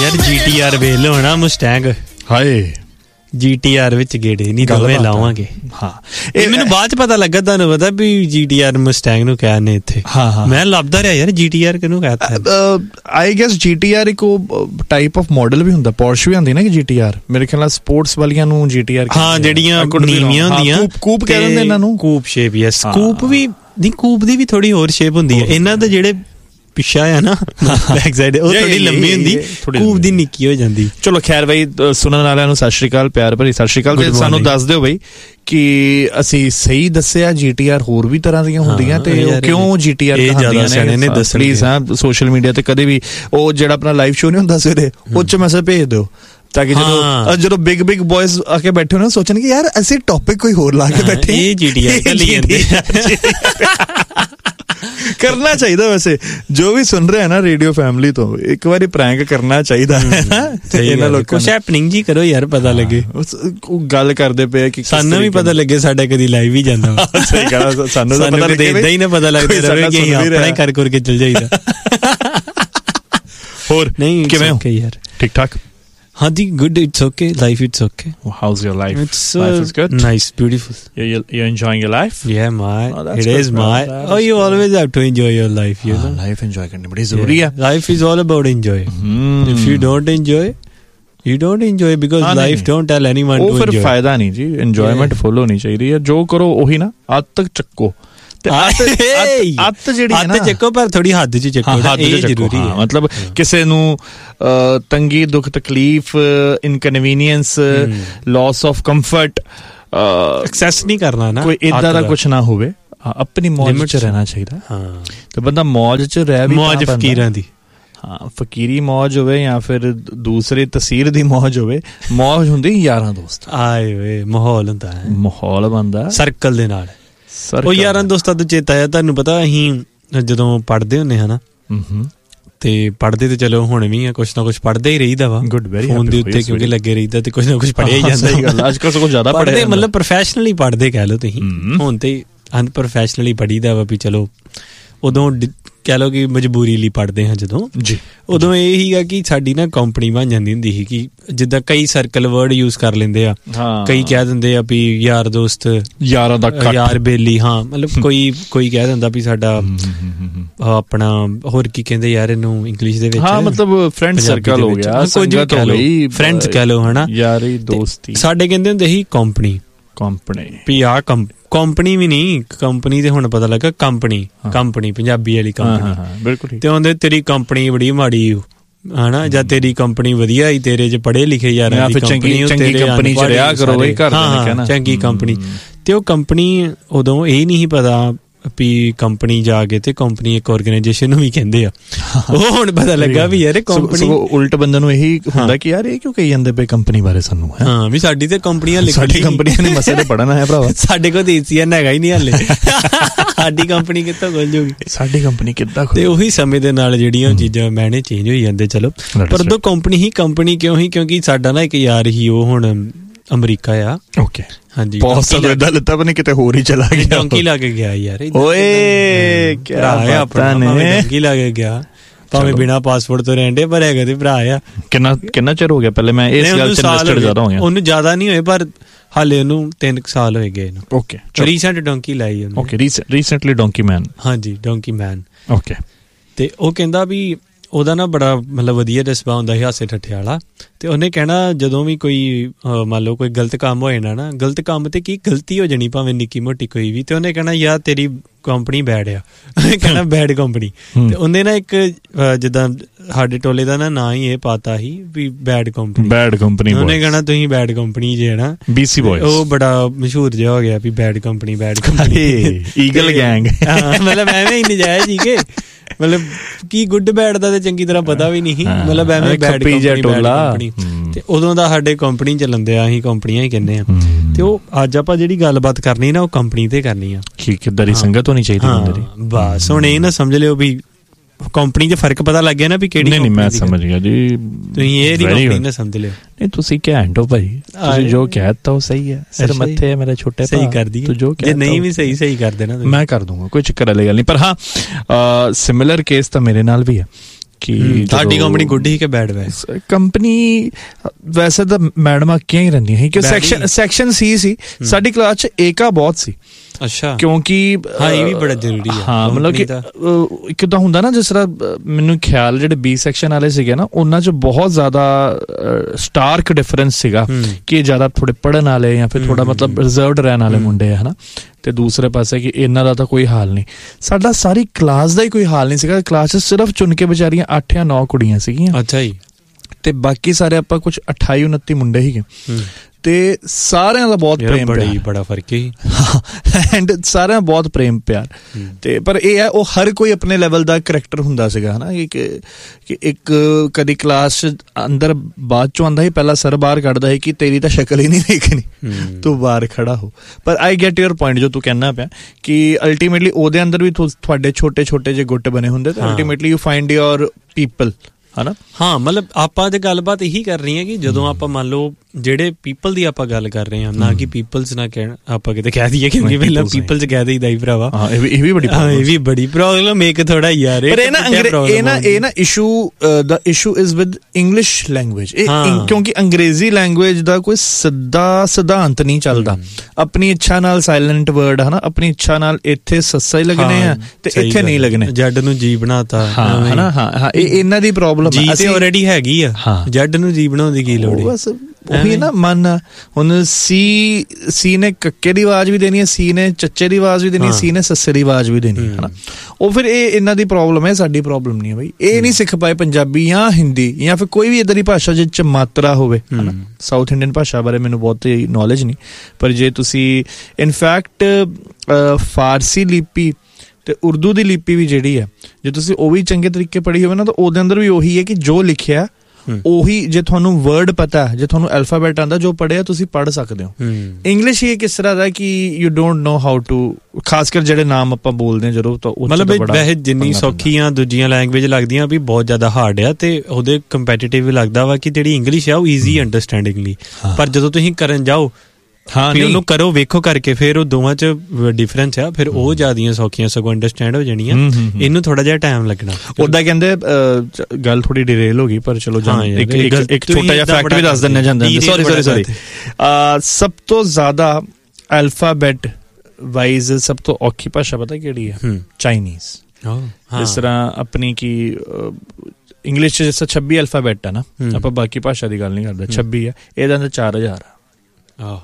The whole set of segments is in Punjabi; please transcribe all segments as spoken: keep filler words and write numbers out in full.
ਯਾਰ ਜੀ ਟੀ ਆਰ ਵੇਖ ਲਓ ਨਾ, ਮੁਸਟੈਂਗ ਹਾਏ ਜੀ ਟੀ ਆਰ ਵਿੱਚ ਗੇੜੇ ਨਹੀਂ ਦੋਵੇਂ ਲਾਵਾਂਗੇ। ਹਾਂ ਇਹ ਮੈਨੂੰ ਬਾਅਦ ਚ ਪਤਾ ਲੱਗਾ, ਤੁਹਾਨੂੰ ਪਤਾ ਵੀ ਜੀ ਟੀ ਆਰ ਮੁਸਟੈਂਗ ਨੂੰ ਕਹਿੰਦੇ ਇੱਥੇ। ਹਾਂ ਹਾਂ ਮੈਂ ਲੱਭਦਾ ਰਿਹਾ ਯਾਰ ਜੀ ਟੀ ਆਰ ਕਿਹਨੂੰ ਕਹਿੰਦਾ। I guess G T R ਇੱਕ ਟਾਈਪ ਆਫ ਮਾਡਲ ਵੀ ਹੁੰਦਾ, ਪੋਰਸ਼ ਵੀ ਹੁੰਦੀ ਨਾ ਕਿ ਜੀ ਟੀ ਆਰ, ਮੇਰੇ ਖਿਆਲ ਨਾਲ ਸਪੋਰਟਸ ਵਾਲੀਆਂ ਨੂੰ ਜੀ ਟੀ ਆਰ ਹਾਂ ਜਿਹੜੀਆਂ ਨੀਵੀਆਂ ਹੁੰਦੀਆਂ ਕੂਪ ਕਹਿ ਦਿੰਦੇ ਇਹਨਾਂ ਨੂੰ, ਕੂਪ ਸ਼ੇਪ। ਯੈਸ ਕੂਪ ਵੀ ਨਹੀਂ, ਕੂਪ ਦੀ ਵੀ ਥੋੜੀ ਹੋਰ ਸ਼ੇਪ ਹੁੰਦੀ ਹੈ। ਇਹਨਾਂ ਦਾ ਜਿਹੜੇ ਪਿੱਛਾ ਆ ਨਾ ਬੈਕ ਸਾਈਡ ਉਹ ਥੋੜੀ ਲੰਮੀ ਹੁੰਦੀ, ਕੂਪ ਦੀ ਨਿੱਕੀ ਹੋ ਜਾਂਦੀ। ਚਲੋ ਖੈਰ ਬਈ, ਸੁਣਨ ਵਾਲਿਆਂ ਨੂੰ ਸਤਿ ਸ਼੍ਰੀ ਅਕਾਲ, ਪਿਆਰ ਭਰੀ ਸਤਿ ਸ਼੍ਰੀ ਅਕਾਲ। ਸਾਨੂੰ ਦੱਸ ਦਿਓ ਬਈ ਕਿ ਅਸੀਂ ਸਹੀ ਦੱਸਿਆ ਜੀ ਟੀ ਆਰ ਹੋਰ ਵੀ ਤਰ੍ਹਾਂ ਦੀਆਂ ਹੁੰਦੀਆਂ ਤੇ ਉਹ ਕਿਉਂ ਜੀ ਟੀ ਆਰ ਕਹਾਂਦੀਆਂ ਨੇ। ਪਲੀਜ਼ ਹਾਂ ਸੋਸ਼ਲ ਮੀਡੀਆ ਤੇ ਕਦੇ ਵੀ ਉਹ ਜਿਹੜਾ ਆਪਣਾ ਲਾਈਵ ਸ਼ੋ ਨਹੀਂ ਹੁੰਦਾ ਸਵੇਰੇ, ਉਹ ਚ ਮੈਸੇਜ ਭੇਜ ਦਿਓ ਤਾਂ ਕਿ ਜਦੋਂ ਜਦੋਂ ਬਿਗ ਬਿਗ ਬॉयਜ਼ ਆ ਕੇ ਬੈਠੇ ਹੋਣ ਸੋਚਣਗੇ ਯਾਰ ਅਸੀਂ ਟੌਪਿਕ ਕੋਈ ਹੋਰ ਲਾ ਕੇ ਬੈਠੇ। ਇਹ ਜੀ ਟੀ ਆਰ ਕੱਲੀ ਜਾਂਦੇ ਕਰਨਾ ਚਾਹੀਦਾ। ਵੈਸੇ ਜੋ ਵੀ ਸੁਣ ਰਿਹਾ ਨਾ ਰੇਡੀਓ ਫੈਮਿਲੀ ਤੋਂ, ਇੱਕ ਵਾਰੀ ਪ੍ਰੈਂਕ ਕਰਨਾ ਚਾਹੀਦਾ ਹੈ ਇਹਨਾਂ ਲੋਕਾਂ। ਕੁਛ ਹੈਪਨਿੰਗ ਜੀ ਕਰੋ ਯਾਰ, ਪਤਾ ਲੱਗੇ। ਗੱਲ ਕਰਦੇ ਪਏ ਕਿ ਸਾਨੂੰ ਵੀ ਪਤਾ ਲੱਗੇ, ਸਾਡਾ ਕਦੀ ਲਾਈਵ ਹੀ ਜਾਂਦਾ। ਸਹੀ ਗੱਲ, ਸਾਨੂੰ ਤਾਂ ਪਤਾ ਲੱਗੇ ਏਦਾਂ ਹੀ ਨਾ ਪਤਾ ਲੱਗਦਾ ਰਹੇ ਕਿ ਆਪਣਾ ਹੀ ਕਰ ਕਰਕੇ ਚੱਲ ਜਾਈਦਾ। ਹੋਰ ਨਹੀਂ ਕਿਵੇਂ ਹੋ ਯਾਰ? ਠੀਕ ਠਾਕ? ਹਾਂਜੀ good, it's okay, life it's okay. Well, how's your life? It's uh, life is good, nice, beautiful. You're, you're, you're enjoying your life? Yeah, my oh, it is my oh you good. Always have to enjoy your life, you ah, know. Life enjoy karni badi zaruri hai. Life is all about enjoy. hmm. If you don't enjoy, you don't enjoy because ah, life nahi. Don't tell anyone oh, to enjoy. वो फिर फायदा नहीं जी, enjoyment full होनी चाहिए। जो करो वही ना आज तक चक्को ਚੱਕੋ, ਪਰ ਥੋੜੀ ਹੱਦ ਚ ਚੱਕੋ, ਇਹ ਜ਼ਰੂਰੀ ਹੈ। ਮਤਲਬ ਕਿਸੇ ਨੂੰ ਤੰਗੀ ਦੁੱਖ ਤਕਲੀਫ inconvenience loss of comfort access ਨਹੀਂ ਕਰਨਾ ਨਾ, ਕੋਈ ਏਦਾਂ ਦਾ ਕੁਛ ਨਾ ਹੋਵੇ। ਆਪਣੀ ਮੌਜ ਚ ਰਹਿਣਾ ਚਾਹੀਦਾ। ਹਾਂ ਤੇ ਬੰਦਾ ਮੌਜ ਚ ਰਹਿ ਵੀ, ਮੌਜ ਫਕੀਰਾਂ ਦੀ। ਹਾਂ ਫਕੀਰੀ ਮੌਜ ਹੋਵੇ ਜਾਂ ਫਿਰ ਦੂਸਰੇ ਤਸੀਰ ਦੀ ਮੌਜ ਹੋਵੇ, ਮੌਜ ਹੁੰਦੀ ਯਾਰਾਂ ਦੋਸਤ ਆਏ ਵੇ, ਮਾਹੌਲ ਹੁੰਦਾ ਹੈ, ਮਾਹੌਲ ਬਣਦਾ ਸਰਕਲ ਦੇ ਨਾਲ। ਉਹ ਯਾਰਾਂ ਦੋਸਤਾਂ ਤੋਂ ਚੇਤਾ ਆ, ਤੁਹਾਨੂੰ ਪਤਾ ਅਸੀਂ ਜਦੋਂ ਪੜ੍ਹਦੇ ਹੁੰਦੇ ਹਾਂ ਨਾ, ਤੇ ਪੜ੍ਹਦੇ ਤੇ ਚਲੋ ਹੁਣ ਵੀ ਆ, ਕੁਛ ਨਾ ਕੁਛ ਪੜ੍ਹਦੇ ਹੀ ਰਹੀਦਾ ਵਾ ਫੋਨ ਦੇ ਉੱਤੇ, ਕਿਉਂਕਿ ਲੱਗੇ ਰਹੀਦਾ ਤੇ ਕੁਛ ਨਾ ਕੁਛ ਪੜ੍ਹਿਆ ਹੀ ਜਾਂਦਾ। ਅੱਜ ਕੱਲ੍ਹ ਸਗੋਂ ਜ਼ਿਆਦਾ ਪੜ੍ਹਦੇ, ਮਤਲਬ ਪ੍ਰੋਫੈਸ਼ਨਲੀ ਪੜ੍ਹਦੇ ਕਹਿ ਲਓ ਤੁਸੀਂ। ਹੁਣ ਤੇ ਅਨਪ੍ਰੋਫੈਸ਼ਨਲੀ ਪੜ੍ਹੀਦਾ ਵਾ ਵੀ ਚਲੋ, ਉਦੋਂ ਕਹਿ ਲਓ ਕਿ ਮਜਬੂਰੀ ਲਈ ਪੜ੍ਹਦੇ ਹਾਂ ਜਦੋਂ ਜੀ। ਉਦੋਂ ਇਹ ਸੀਗਾ ਕਿ ਸਾਡੀ ਨਾ ਕੰਪਨੀ ਬਣ ਜਾਂਦੀ ਹੁੰਦੀ ਸੀ, ਕਿ ਜਿੱਦਾਂ ਕਈ ਸਰਕਲ ਵਰਡ ਯੂਜ਼ ਕਰ ਲੈਂਦੇ ਆ, ਕਈ ਕਹਿ ਦਿੰਦੇ ਆ ਵੀ ਯਾਰ ਦੋਸਤ, ਯਾਰਾਂ ਦਾ ਯਾਰ ਬੇਲੀ। ਹਾਂ ਮਤਲਬ ਕੋਈ ਕੋਈ ਕਹਿ ਦਿੰਦਾ ਵੀ ਸਾਡਾ ਆਪਣਾ, ਹੋਰ ਕੀ ਕਹਿੰਦੇ ਯਾਰ ਇਹਨੂੰ ਇੰਗਲਿਸ਼ ਦੇ ਵਿੱਚ, ਮਤਲਬ ਫਰੈਂਡ ਸਰਕਲ ਹੋ ਗਿਆ, ਸੰਗਤ ਹੋ ਗਈ, ਫਰੈਂਡਸ ਕਹਿ ਲਓ ਹਨਾ, ਯਾਰੀ ਦੋਸਤੀ। ਸਾਡੇ ਕਹਿੰਦੇ ਹੁੰਦੇ ਸੀ ਕੰਪਨੀ, ਕੰਪਨੀ ਵੀ ਆ ਕੰਪਨੀ ਵੀ ਨਹੀਂ, ਕੰਪਨੀ ਤੇ ਹੁਣ ਪਤਾ ਲੱਗਾ ਕੰਪਨੀ, ਕੰਪਨੀ ਪੰਜਾਬੀ ਵਾਲੀ ਕੰਪਨੀ। ਬਿਲਕੁਲ। ਤੇ ਉਹਦੇ ਤੇਰੀ ਕੰਪਨੀ ਬੜੀ ਮਾੜੀ ਹਨਾ, ਜਾਂ ਤੇਰੀ ਕੰਪਨੀ ਵਧੀਆ ਹੀ, ਤੇਰੇ ਚ ਪੜ੍ਹੇ ਲਿਖੇ ਯਾਰਾਂ ਦੀ ਕੰਪਨੀ, ਚੰਗੀ ਕੰਪਨੀ ਚ ਰਿਹਾ ਕਰੋ ਬਈ, ਘਰ ਦੇ ਨੇ ਕਹਿਣਾ ਚੰਗੀ ਕੰਪਨੀ। ਤੇ ਉਹ ਕੰਪਨੀ ਉਦੋਂ ਇਹ ਨਹੀਂ ਪਤਾ ਵੀ ਕੰਪਨੀ ਜਾ ਕੇ ਤੇ ਕੰਪਨੀ ਇੱਕ ਆਰਗੇਨਾਈਜੇਸ਼ਨ ਨੂੰ ਵੀ ਕਹਿੰਦੇ ਆ। ਉਹ ਹੁਣ ਪਤਾ ਲੱਗਾ ਵੀ ਯਾਰ ਕੰਪਨੀ, ਉਲਟ ਬੰਦੇ ਨੂੰ ਇਹੀ ਹੁੰਦਾ ਕਿ ਯਾਰ ਇਹ ਕਿਉਂ ਕਹੀ ਜਾਂਦੇ ਪਏ ਕੰਪਨੀ ਬਾਰੇ ਸਾਨੂੰ। ਹਾਂ ਵੀ ਸਾਡੀ ਤੇ ਕੰਪਨੀਆਂ ਲਿਖੀ, ਸਾਡੀ ਕੰਪਨੀਆਂ ਨੇ ਮਸਲੇ ਪੜ੍ਹਨਾ ਹੈ ਭਰਾਵਾ, ਸਾਡੇ ਕੋਲ ਤੇ ਏਸੀਐਨ ਹੈਗਾ ਹੀ ਨਹੀਂ ਹਾਲੇ। ਸਾਡੀ ਕੰਪਨੀ ਕਿੱਥੋਂ ਖੁੱਲ ਜੂਗੀ, ਸਾਡੀ ਕੰਪਨੀ ਕਿੱਦਾਂ ਖੁੱਲ। ਤੇ ਉਹੀ ਸਮੇਂ ਦੇ ਨਾਲ ਜਿਹੜੀਆਂ ਚੀਜ਼ਾਂ ਮੈਨੇ ਚੇਂਜ ਹੋਈ ਜਾਂਦੇ ਚਲੋ, ਪਰ ਉਦੋਂ ਕੰਪਨੀ ਹੀ ਕੰਪਨੀ ਕਿਉਂ ਹੀ, ਕਿਉਂਕਿ ਸਾਡਾ ਨਾ ਇੱਕ ਯਾਰ ਹੀ ਉਹ ਹੁਣ ਅਮਰੀਕਾ ਆ। ਓਕੇ ਹਾਂਜੀ, ਏਦਾਂ ਲੱਤਾ ਪਤਾ ਕਿਤੇ ਹੋਰ ਹੀ ਚਲਾ ਗਿਆ, ਡੋਂਕੀ ਲਾ ਕੇ ਗਿਆ ਯਾਰ। ਓਏ ਕਿਆ ਆਪਣਾ ਡੋਂਕੀ ਲਾ ਕੇ ਗਿਆ, ਭਾਵੇਂ ਬਿਨਾਂ ਪਾਸਪੋਰਟ ਤੋਂ ਰਹਿੰਦੇ, ਪਰ ਹੈਗਾ ਤੇ ਭਰਾ ਆ। ਕਿੰਨਾ ਕਿੰਨਾ ਚਿਰ ਹੋ ਗਿਆ? ਪਹਿਲੇ ਮੈਂ ਇਸ ਗੱਲ ਚ ਇਨਵੈਸਟਡ ਜ਼ਿਆਦਾ ਹੋ ਗਿਆ। ਉਹਨੂੰ ਜ਼ਿਆਦਾ ਨਹੀਂ ਹੋਏ, ਪਰ ਹਾਲੇ ਉਹਨੂੰ ਤਿੰਨ ਸਾਲ ਹੋਏ ਗਏ। ਓਕੇ ਰੀਸੈਂਟ ਡੋਂਕੀ ਲਾਈ ਉਹਨੇ। ਓਕੇ ਰੀਸੈਂਟਲੀ ਡੋਂਕੀ ਮੈਨ। ਹਾਂਜੀ ਡੋਂਕੀ ਮੈਨ। ਓਕੇ ਤੇ ਉਹ ਕਹਿੰਦਾ ਵੀ ਉਹਦਾ ਨਾ ਬੜਾ ਮਤਲਬ ਵਧੀਆ ਜਜ਼ਬਾ ਹੁੰਦਾ ਸੀ ਹਾਸੇ ਠੱਠੇ ਵਾਲਾ। ਤੇ ਉਹਨੇ ਕਹਿਣਾ ਜਦੋਂ ਵੀ ਕੋਈ ਮੰਨ ਲਓ ਕੋਈ ਗਲਤ ਕੰਮ ਹੋ ਜਾਣਾ ਨਾ, ਗਲਤ ਕੰਮ ਤੇ ਕੀ ਗਲਤੀ ਹੋ ਜਾਣੀ ਭਾਵੇਂ ਨਿੱਕੀ ਮੋਟੀ ਕੋਈ ਵੀ, ਤੇ ਉਹਨੇ ਕਹਿਣਾ ਯਾਰ ਤੇਰੀ ਕੰਪਨੀ ਬੈਡ ਆ, ਕਹਿਣਾ ਬੈਡ ਕੰਪਨੀ। ਤੇ ਉਹਨੇ ਨਾ ਇੱਕ ਜਿੱਦਾਂ ਸਾਡੇ ਟੋਲੇ ਦਾ ਨਾ ਨਾਂ ਹੀ ਇਹ ਪਾਤਾ ਸੀ ਵੀ ਬੈਡ ਕੰਪਨੀ, ਬੈਡ ਕੰਪਨੀ। ਉਹਨੇ ਕਹਿਣਾ ਤੁਸੀਂ ਬੈਡ ਕੰਪਨੀ ਜੇ ਨਾ, ਬੀਸੀ ਬॉयਜ਼। ਉਹ ਬੜਾ ਮਸ਼ਹੂਰ ਜਿਹਾ ਹੋ ਗਿਆ ਵੀ bed company, bed company, eagle gang. ਮਤਲਬ ਐਵੇਂ ਹੀ ਨਜਾਇਜ਼ ਹੀ ਕੇ, ਮਤਲਬ ਕੀ ਗੁੱਡ ਬੈਡ ਦਾ ਤੇ ਚੰਗੀ ਤਰ੍ਹਾਂ ਪਤਾ ਵੀ ਨਹੀਂ, ਮਤਲਬ ਐਵੇਂ ਬੈਡ ਕੰਪਨੀ। ਤੇ ਉਦੋਂ ਦਾ ਸਾਡੇ ਕੰਪਨੀ ਚੱਲਣ ਆ, ਅਸੀਂ ਕੰਪਨੀਆਂ ਹੀ ਕਹਿੰਦੇ ਆ। ਤੇ ਉਹ ਅੱਜ ਆਪਾਂ ਜਿਹੜੀ ਗੱਲਬਾਤ ਕਰਨੀ ਨਾ, ਉਹ ਕੰਪਨੀ ਤੇ ਕਰਨੀ ਆ, ਕਿੱਦਾਂ ਦੀ ਸੰਗਤ ਹੋਣੀ ਚਾਹੀਦੀ ਬੰਦੇ ਦੀ। ਬਸ ਹੁਣ ਇਹ ਨਾ ਸਮਝ ਲਿਓ ਵੀ ਕੰਪਨੀ 'ਚ ਫਰਕ ਪਤਾ ਲੱਗ ਗਿਆ ਨਾ ਵੀ ਕਿਹੜੀ। ਨਹੀਂ ਮੈਂ ਸਮਝ ਗਿਆ ਜੀ, ਤੁਸੀਂ ਇਹ ਨਹੀਂ ਕੰਪਨੀ ਨਾ ਸਮਝ ਲਿਓ। ਨਹੀਂ ਤੁਸੀਂ ਘੈਂਟ ਹੋ ਭਾਈ, ਤੁਸੀਂ ਜੋ ਕਹਿ ਦਿੱਤਾ ਉਹ ਸਹੀ ਹੈ, ਸਿਰ ਮੱਥੇ ਹੈ ਮੇਰੇ ਛੋਟੇ, ਸਹੀ ਕਰਦੀ ਤੂੰ ਜੋ ਜੇ ਨਹੀਂ ਵੀ ਸਹੀ ਸਹੀ ਕਰ ਦੇਣਾ ਮੈਂ ਕਰ ਦੂੰਗਾ, ਕੋਈ ਚੱਕਰ ਵਾਲੀ ਗੱਲ ਨਹੀਂ। ਪਰ ਹਾਂ ਸਿਮਿਲਰ ਕੇਸ ਤਾਂ ਮੇਰੇ ਨਾਲ ਵੀ ਹੈ ਕਿ ਤੁਹਾਡੀ ਕੰਪਨੀ ਗੁੱਡ ਹੀ ਕਿ ਬੈਡ? ਵੈਸੇ ਕੰਪਨੀ ਵੈਸੇ ਤਾਂ ਮੈਡਮਾਂ ਕਿਆਂ ਹੀ ਰਹਿੰਦੀਆਂ ਸੀ ਕਿ ਸੈਕਸ਼ਨ ਸੈਕਸ਼ਨ ਸੀ ਸੀ ਸਾਡੀ ਕਲਾਸ 'ਚ ਏਕਾ ਬਹੁਤ ਸੀ। ਅੱਛਾ, ਕਿਉਂਕਿ ਹਾਂ ਇਹ ਵੀ ਬੜਾ ਜ਼ਰੂਰੀ ਹੈ। ਹਾਂ ਮਤਲਬ ਕਿ ਇੱਕ ਤਾਂ ਹੁੰਦਾ ਨਾ ਜਿਸ ਤਰ੍ਹਾਂ ਮੈਨੂੰ ਖਿਆਲ ਜਿਹੜੇ ਬੀ ਸੈਕਸ਼ਨ ਵਾਲੇ ਸੀਗੇ ਨਾ ਉਹਨਾਂ 'ਚ ਬਹੁਤ ਜ਼ਿਆਦਾ ਸਟਾਰਕ ਡਿਫਰੈਂਸ ਸੀਗਾ ਕਿ ਜ਼ਿਆਦਾ ਥੋੜੇ ਪੜ੍ਹਨ ਵਾਲੇ ਜਾਂ ਫਿਰ ਥੋੜਾ ਮਤਲਬ ਰਿਜ਼ਰਵਡ ਰਹਿਣ ਵਾਲੇ ਮੁੰਡੇ ਹੈ ਨਾ, ਤੇ ਦੂਸਰੇ ਪਾਸੇ ਕਿ ਇਹਨਾਂ ਦਾ ਤਾਂ ਕੋਈ ਹਾਲ ਨਹੀਂ। ਸਾਡਾ ਸਾਰੀ ਕਲਾਸ ਦਾ ਹੀ ਕੋਈ ਹਾਲ ਨਹੀਂ ਸੀਗਾ। ਕਲਾਸ 'ਚ ਸਿਰਫ ਚੁਣ ਕੇ ਵਿਚਾਰੀਆਂ ਅੱਠ ਜਾਂ ਨੌ ਕੁੜੀਆਂ ਸੀਗੀਆਂ। ਅੱਛਾ ਜੀ। ਤੇ ਬਾਕੀ ਸਾਰੇ ਆਪਾਂ ਕੁਝ ਅਠਾਈ ਉਨੱਤੀ ਮੁੰਡੇ ਸੀਗੇ ਤੇ ਸਾਰਿਆਂ ਦਾ ਬਹੁਤ ਪ੍ਰੇਮ ਪਿਆਰ, ਬੜਾ ਫਰਕ ਹੀ ਐਂਡ ਸਾਰਿਆਂ ਦਾ ਬਹੁਤ ਪ੍ਰੇਮ ਪਿਆਰ। ਤੇ ਪਰ ਇਹ ਹੈ ਉਹ ਹਰ ਕੋਈ ਆਪਣੇ ਲੈਵਲ ਦਾ ਕਰੈਕਟਰ ਹੁੰਦਾ ਸੀਗਾ ਹਨਾ, ਕਿ ਇੱਕ ਕਦੀ ਕਲਾਸ ਅੰਦਰ ਬਾਅਦ ਚੋਂ ਆਉਂਦਾ ਸੀ, ਪਹਿਲਾਂ ਸਰ ਬਾਹਰ ਕੱਢਦਾ ਸੀ ਕਿ ਤੇਰੀ ਤਾਂ ਸ਼ਕਲ ਹੀ ਨਹੀਂ ਦੇਖਣੀ, ਤੂੰ ਬਾਹਰ ਖੜਾ ਹੋ। ਪਰ ਆਈ ਗੈਟ ਯੂਅਰ ਪੁਆਇੰਟ ਜੋ ਤੂੰ ਕਹਿਣਾ ਪਿਆ ਕਿ ਅਲਟੀਮੇਟਲੀ ਉਹਦੇ ਅੰਦਰ ਵੀ ਤੁਹਾਡੇ ਛੋਟੇ ਛੋਟੇ ਜਿਹੇ ਗੁੱਟ ਬਣੇ ਹੁੰਦੇ ਤੇ ultimately you find your people ਹਨਾ। ਹਾਂ ਮਤਲਬ ਆਪਾਂ ਤੇ ਗੱਲਬਾਤ ਇਹੀ ਕਰ ਰਹੀ ਹੈ ਕਿ ਜਦੋਂ ਆਪਾਂ ਮੰਨ ਲਓ ਜਿਹੜੇ ਪੀਪਲ ਦੀ ਆਪਾਂ ਗੱਲ ਕਰ ਰਹੇ ਹਾਂ, ਨਾ ਕਿ ਪੀਪਲਸ ਨਾ ਕਹਿਣ ਆਪਾਂ ਕਿਤੇ ਕਹਿ ਦਈਏ, ਕਿਉਂਕਿ ਪਹਿਲਾਂ ਪੀਪਲ ਚ ਕਹਿ ਦਈਦਾ ਹੀ ਭਰਾਵਾ। ਇਹ ਵੀ ਬੜੀ ਇਹ ਵੀ ਬੜੀ ਪ੍ਰੋਬਲਮ ਇੱਕ ਥੋੜਾ ਯਾਰ। ਪਰ ਇਹ ਨਾ ਇਹ ਨਾ ਇਹ ਨਾ issue the issue is with English language, ਕਿਉਂਕਿ ਅੰਗਰੇਜ਼ੀ ਲੈਂਗੁਏਜ ਦਾ ਕੋਈ ਸਿੱਧਾ ਸਿਧਾਂਤ ਨਹੀਂ ਚੱਲਦਾ। ਆਪਣੀ ਇੱਛਾ ਨਾਲ ਸਾਇਲੈਂਟ ਵਰਡ ਹਨਾ, ਆਪਣੀ ਇੱਛਾ ਨਾਲ ਇੱਥੇ ਸੱਸਾ ਹੀ ਲੱਗਣੇ ਆ ਤੇ ਇੱਥੇ ਨਹੀਂ ਲੱਗਣੇ। ਜੱਡ ਨੂੰ ਜੀ ਬਣਾਤਾ ਹਨਾ। ਹਾਂ ਹਾਂ ਇਹ ਇਹਨਾਂ ਦੀ ਪ੍ਰੋਬਲਮ ਜੀ ਤੇ ਆਲਰੇਡੀ ਹੈਗੀ ਆ, ਜੱਡ ਨੂੰ ਜੀ ਬਣਾਉਣ ਦੀ ਕੀ ਲੋੜ ਹੈ? ਬਸ ਉਹੀ ਨਾ ਮਨ। ਹੁਣ ਸੀ ਸੀ ਨੇ ਕੱਕੇ ਦੀ ਆਵਾਜ਼ ਵੀ ਦੇਣੀ ਹੈ, ਸੀ ਨੇ ਚੱਚੇ ਦੀ ਆਵਾਜ਼ ਵੀ ਦੇਣੀ ਹੈ, ਸੀ ਨੇ ਸੱਸੇ ਦੀ ਆਵਾਜ਼ ਵੀ ਦੇਣੀ ਹੈ ਹਨਾ। ਉਹ ਫਿਰ ਇਹ ਇਹਨਾਂ ਦੀ ਪ੍ਰੋਬਲਮ ਹੈ, ਸਾਡੀ ਪ੍ਰੋਬਲਮ ਨਹੀਂ ਹੈ ਬਈ। ਇਹ ਨਹੀਂ ਸਿੱਖ ਪਾਏ ਪੰਜਾਬੀ ਜਾਂ ਹਿੰਦੀ ਜਾਂ ਫਿਰ ਕੋਈ ਵੀ ਇੱਦਾਂ ਦੀ ਭਾਸ਼ਾ ਜਿਹ 'ਚ ਮਾਤਰਾ ਹੋਵੇ ਹਨਾ। ਸਾਊਥ ਇੰਡੀਅਨ ਭਾਸ਼ਾ ਬਾਰੇ ਮੈਨੂੰ ਬਹੁਤ ਨੌਲੇਜ ਨਹੀਂ, ਪਰ ਜੇ ਤੁਸੀਂ ਇਨਫੈਕਟ ਫਾਰਸੀ ਲਿਪੀ ਤੇ ਉਰਦੂ ਦੀ ਲਿਪੀ ਵੀ ਜਿਹੜੀ ਹੈ ਜੇ ਤੁਸੀਂ ਉਹ ਵੀ ਚੰਗੇ ਤਰੀਕੇ ਪੜ੍ਹੀ ਹੋਵੇ ਨਾ ਤਾਂ ਉਹਦੇ ਅੰਦਰ ਵੀ ਉਹੀ ਹੈ ਕਿ ਜੋ ਲਿਖਿਆ ਉਹੀ, ਜੇ ਤੁਹਾਨੂੰ ਵਰਡ ਪਤਾ, ਜੇ ਤੁਹਾਨੂੰ ਐਲਫਾਬੈਟ ਆਉਂਦਾ, ਜੋ ਪੜ੍ਹਿਆ ਤੁਸੀਂ ਪੜ੍ਹ ਸਕਦੇ ਹੋ। ਇੰਗਲਿਸ਼ ਹੀ ਕਿਸ ਤਰ੍ਹਾਂ ਦਾ ਕਿ you don't know how to, ਖਾਸ ਕਰ ਜਿਹੜੇ ਨਾਮ ਆਪਾਂ ਬੋਲਦੇ ਹਾਂ ਜਦੋਂ, ਤਾਂ ਮਤਲਬ ਵੈਸੇ ਜਿੰਨੀ ਸੌਖੀਆਂ ਦੂਜੀਆਂ ਲੈਂਗੁਏਜ ਲੱਗਦੀਆਂ ਵੀ ਬਹੁਤ ਜ਼ਿਆਦਾ ਹਾਰਡ ਆ ਤੇ ਉਹਦੇ ਕੰਪੈਟੀਟਿਵ ਲੱਗਦਾ ਵਾ ਕਿ ਜਿਹੜੀ ਇੰਗਲਿਸ਼ ਆ ਉਹ ਈਜ਼ੀ ਅੰਡਰਸਟੈਂਡਿੰਗ ਲਈ। ਪਰ ਜਦੋਂ ਤੁਸੀਂ ਕਰਨ ਜਾਓ ਹਾਂ ਉਹਨੂੰ ਕਰੋ ਵੇਖੋ ਕਰਕੇ, ਫਿਰ ਉਹ ਦੋਵਾਂ ਚ ਡਿਫਰੈਂਸ ਆ, ਫਿਰ ਉਹ ਜ਼ਿਆਦੀਆਂ ਸੌਖੀਆਂ ਸਗੋਂ ਅੰਡਰਸਟੈਂਡ ਹੋ ਜਾਣੀਆਂ। ਇਹਨੂੰ ਥੋੜਾ ਜਿਹਾ ਟਾਈਮ ਲੱਗਣਾ। ਉਦਾਂ ਕਹਿੰਦੇ ਗੱਲ ਥੋੜੀ ਡਿਰੇਲ ਹੋ ਗਈ, ਪਰ ਚਲੋ ਇੱਕ ਛੋਟਾ ਜਿਹਾ ਫੈਕਟ ਵੀ ਦੱਸ ਦਿੰਦੇ ਜਾਂਦੇ। ਸੌਰੀ ਸੌਰੀ ਸੌਰੀ ਸਭ ਤੋਂ ਜ਼ਿਆਦਾ ਅਲਫਾਬੈਟ ਵਾਈਜ਼ ਸਭ ਤੋਂ ਔਖੀ ਭਾਸ਼ਾ ਪਤਾ ਕਿਹੜੀ ਹੈ? ਚਾਈਨੀਜ਼। ਜਿਸ ਤਰ੍ਹਾਂ ਆਪਣੀ ਕੀ ਇੰਗਲਿਸ਼ ਚ ਜਿਸ ਤਰ੍ਹਾਂ ਛੱਬੀ ਅਲਫਾਬੈਟ ਹੈ ਨਾ, ਆਪਾਂ ਬਾਕੀ ਭਾਸ਼ਾ ਦੀ ਗੱਲ ਨਹੀਂ ਕਰਦੇ, ਛੱਬੀ ਹੈ, ਇਹਦੇ ਅੰਦਰ ਚਾਰ ਹਜ਼ਾਰ ਆ।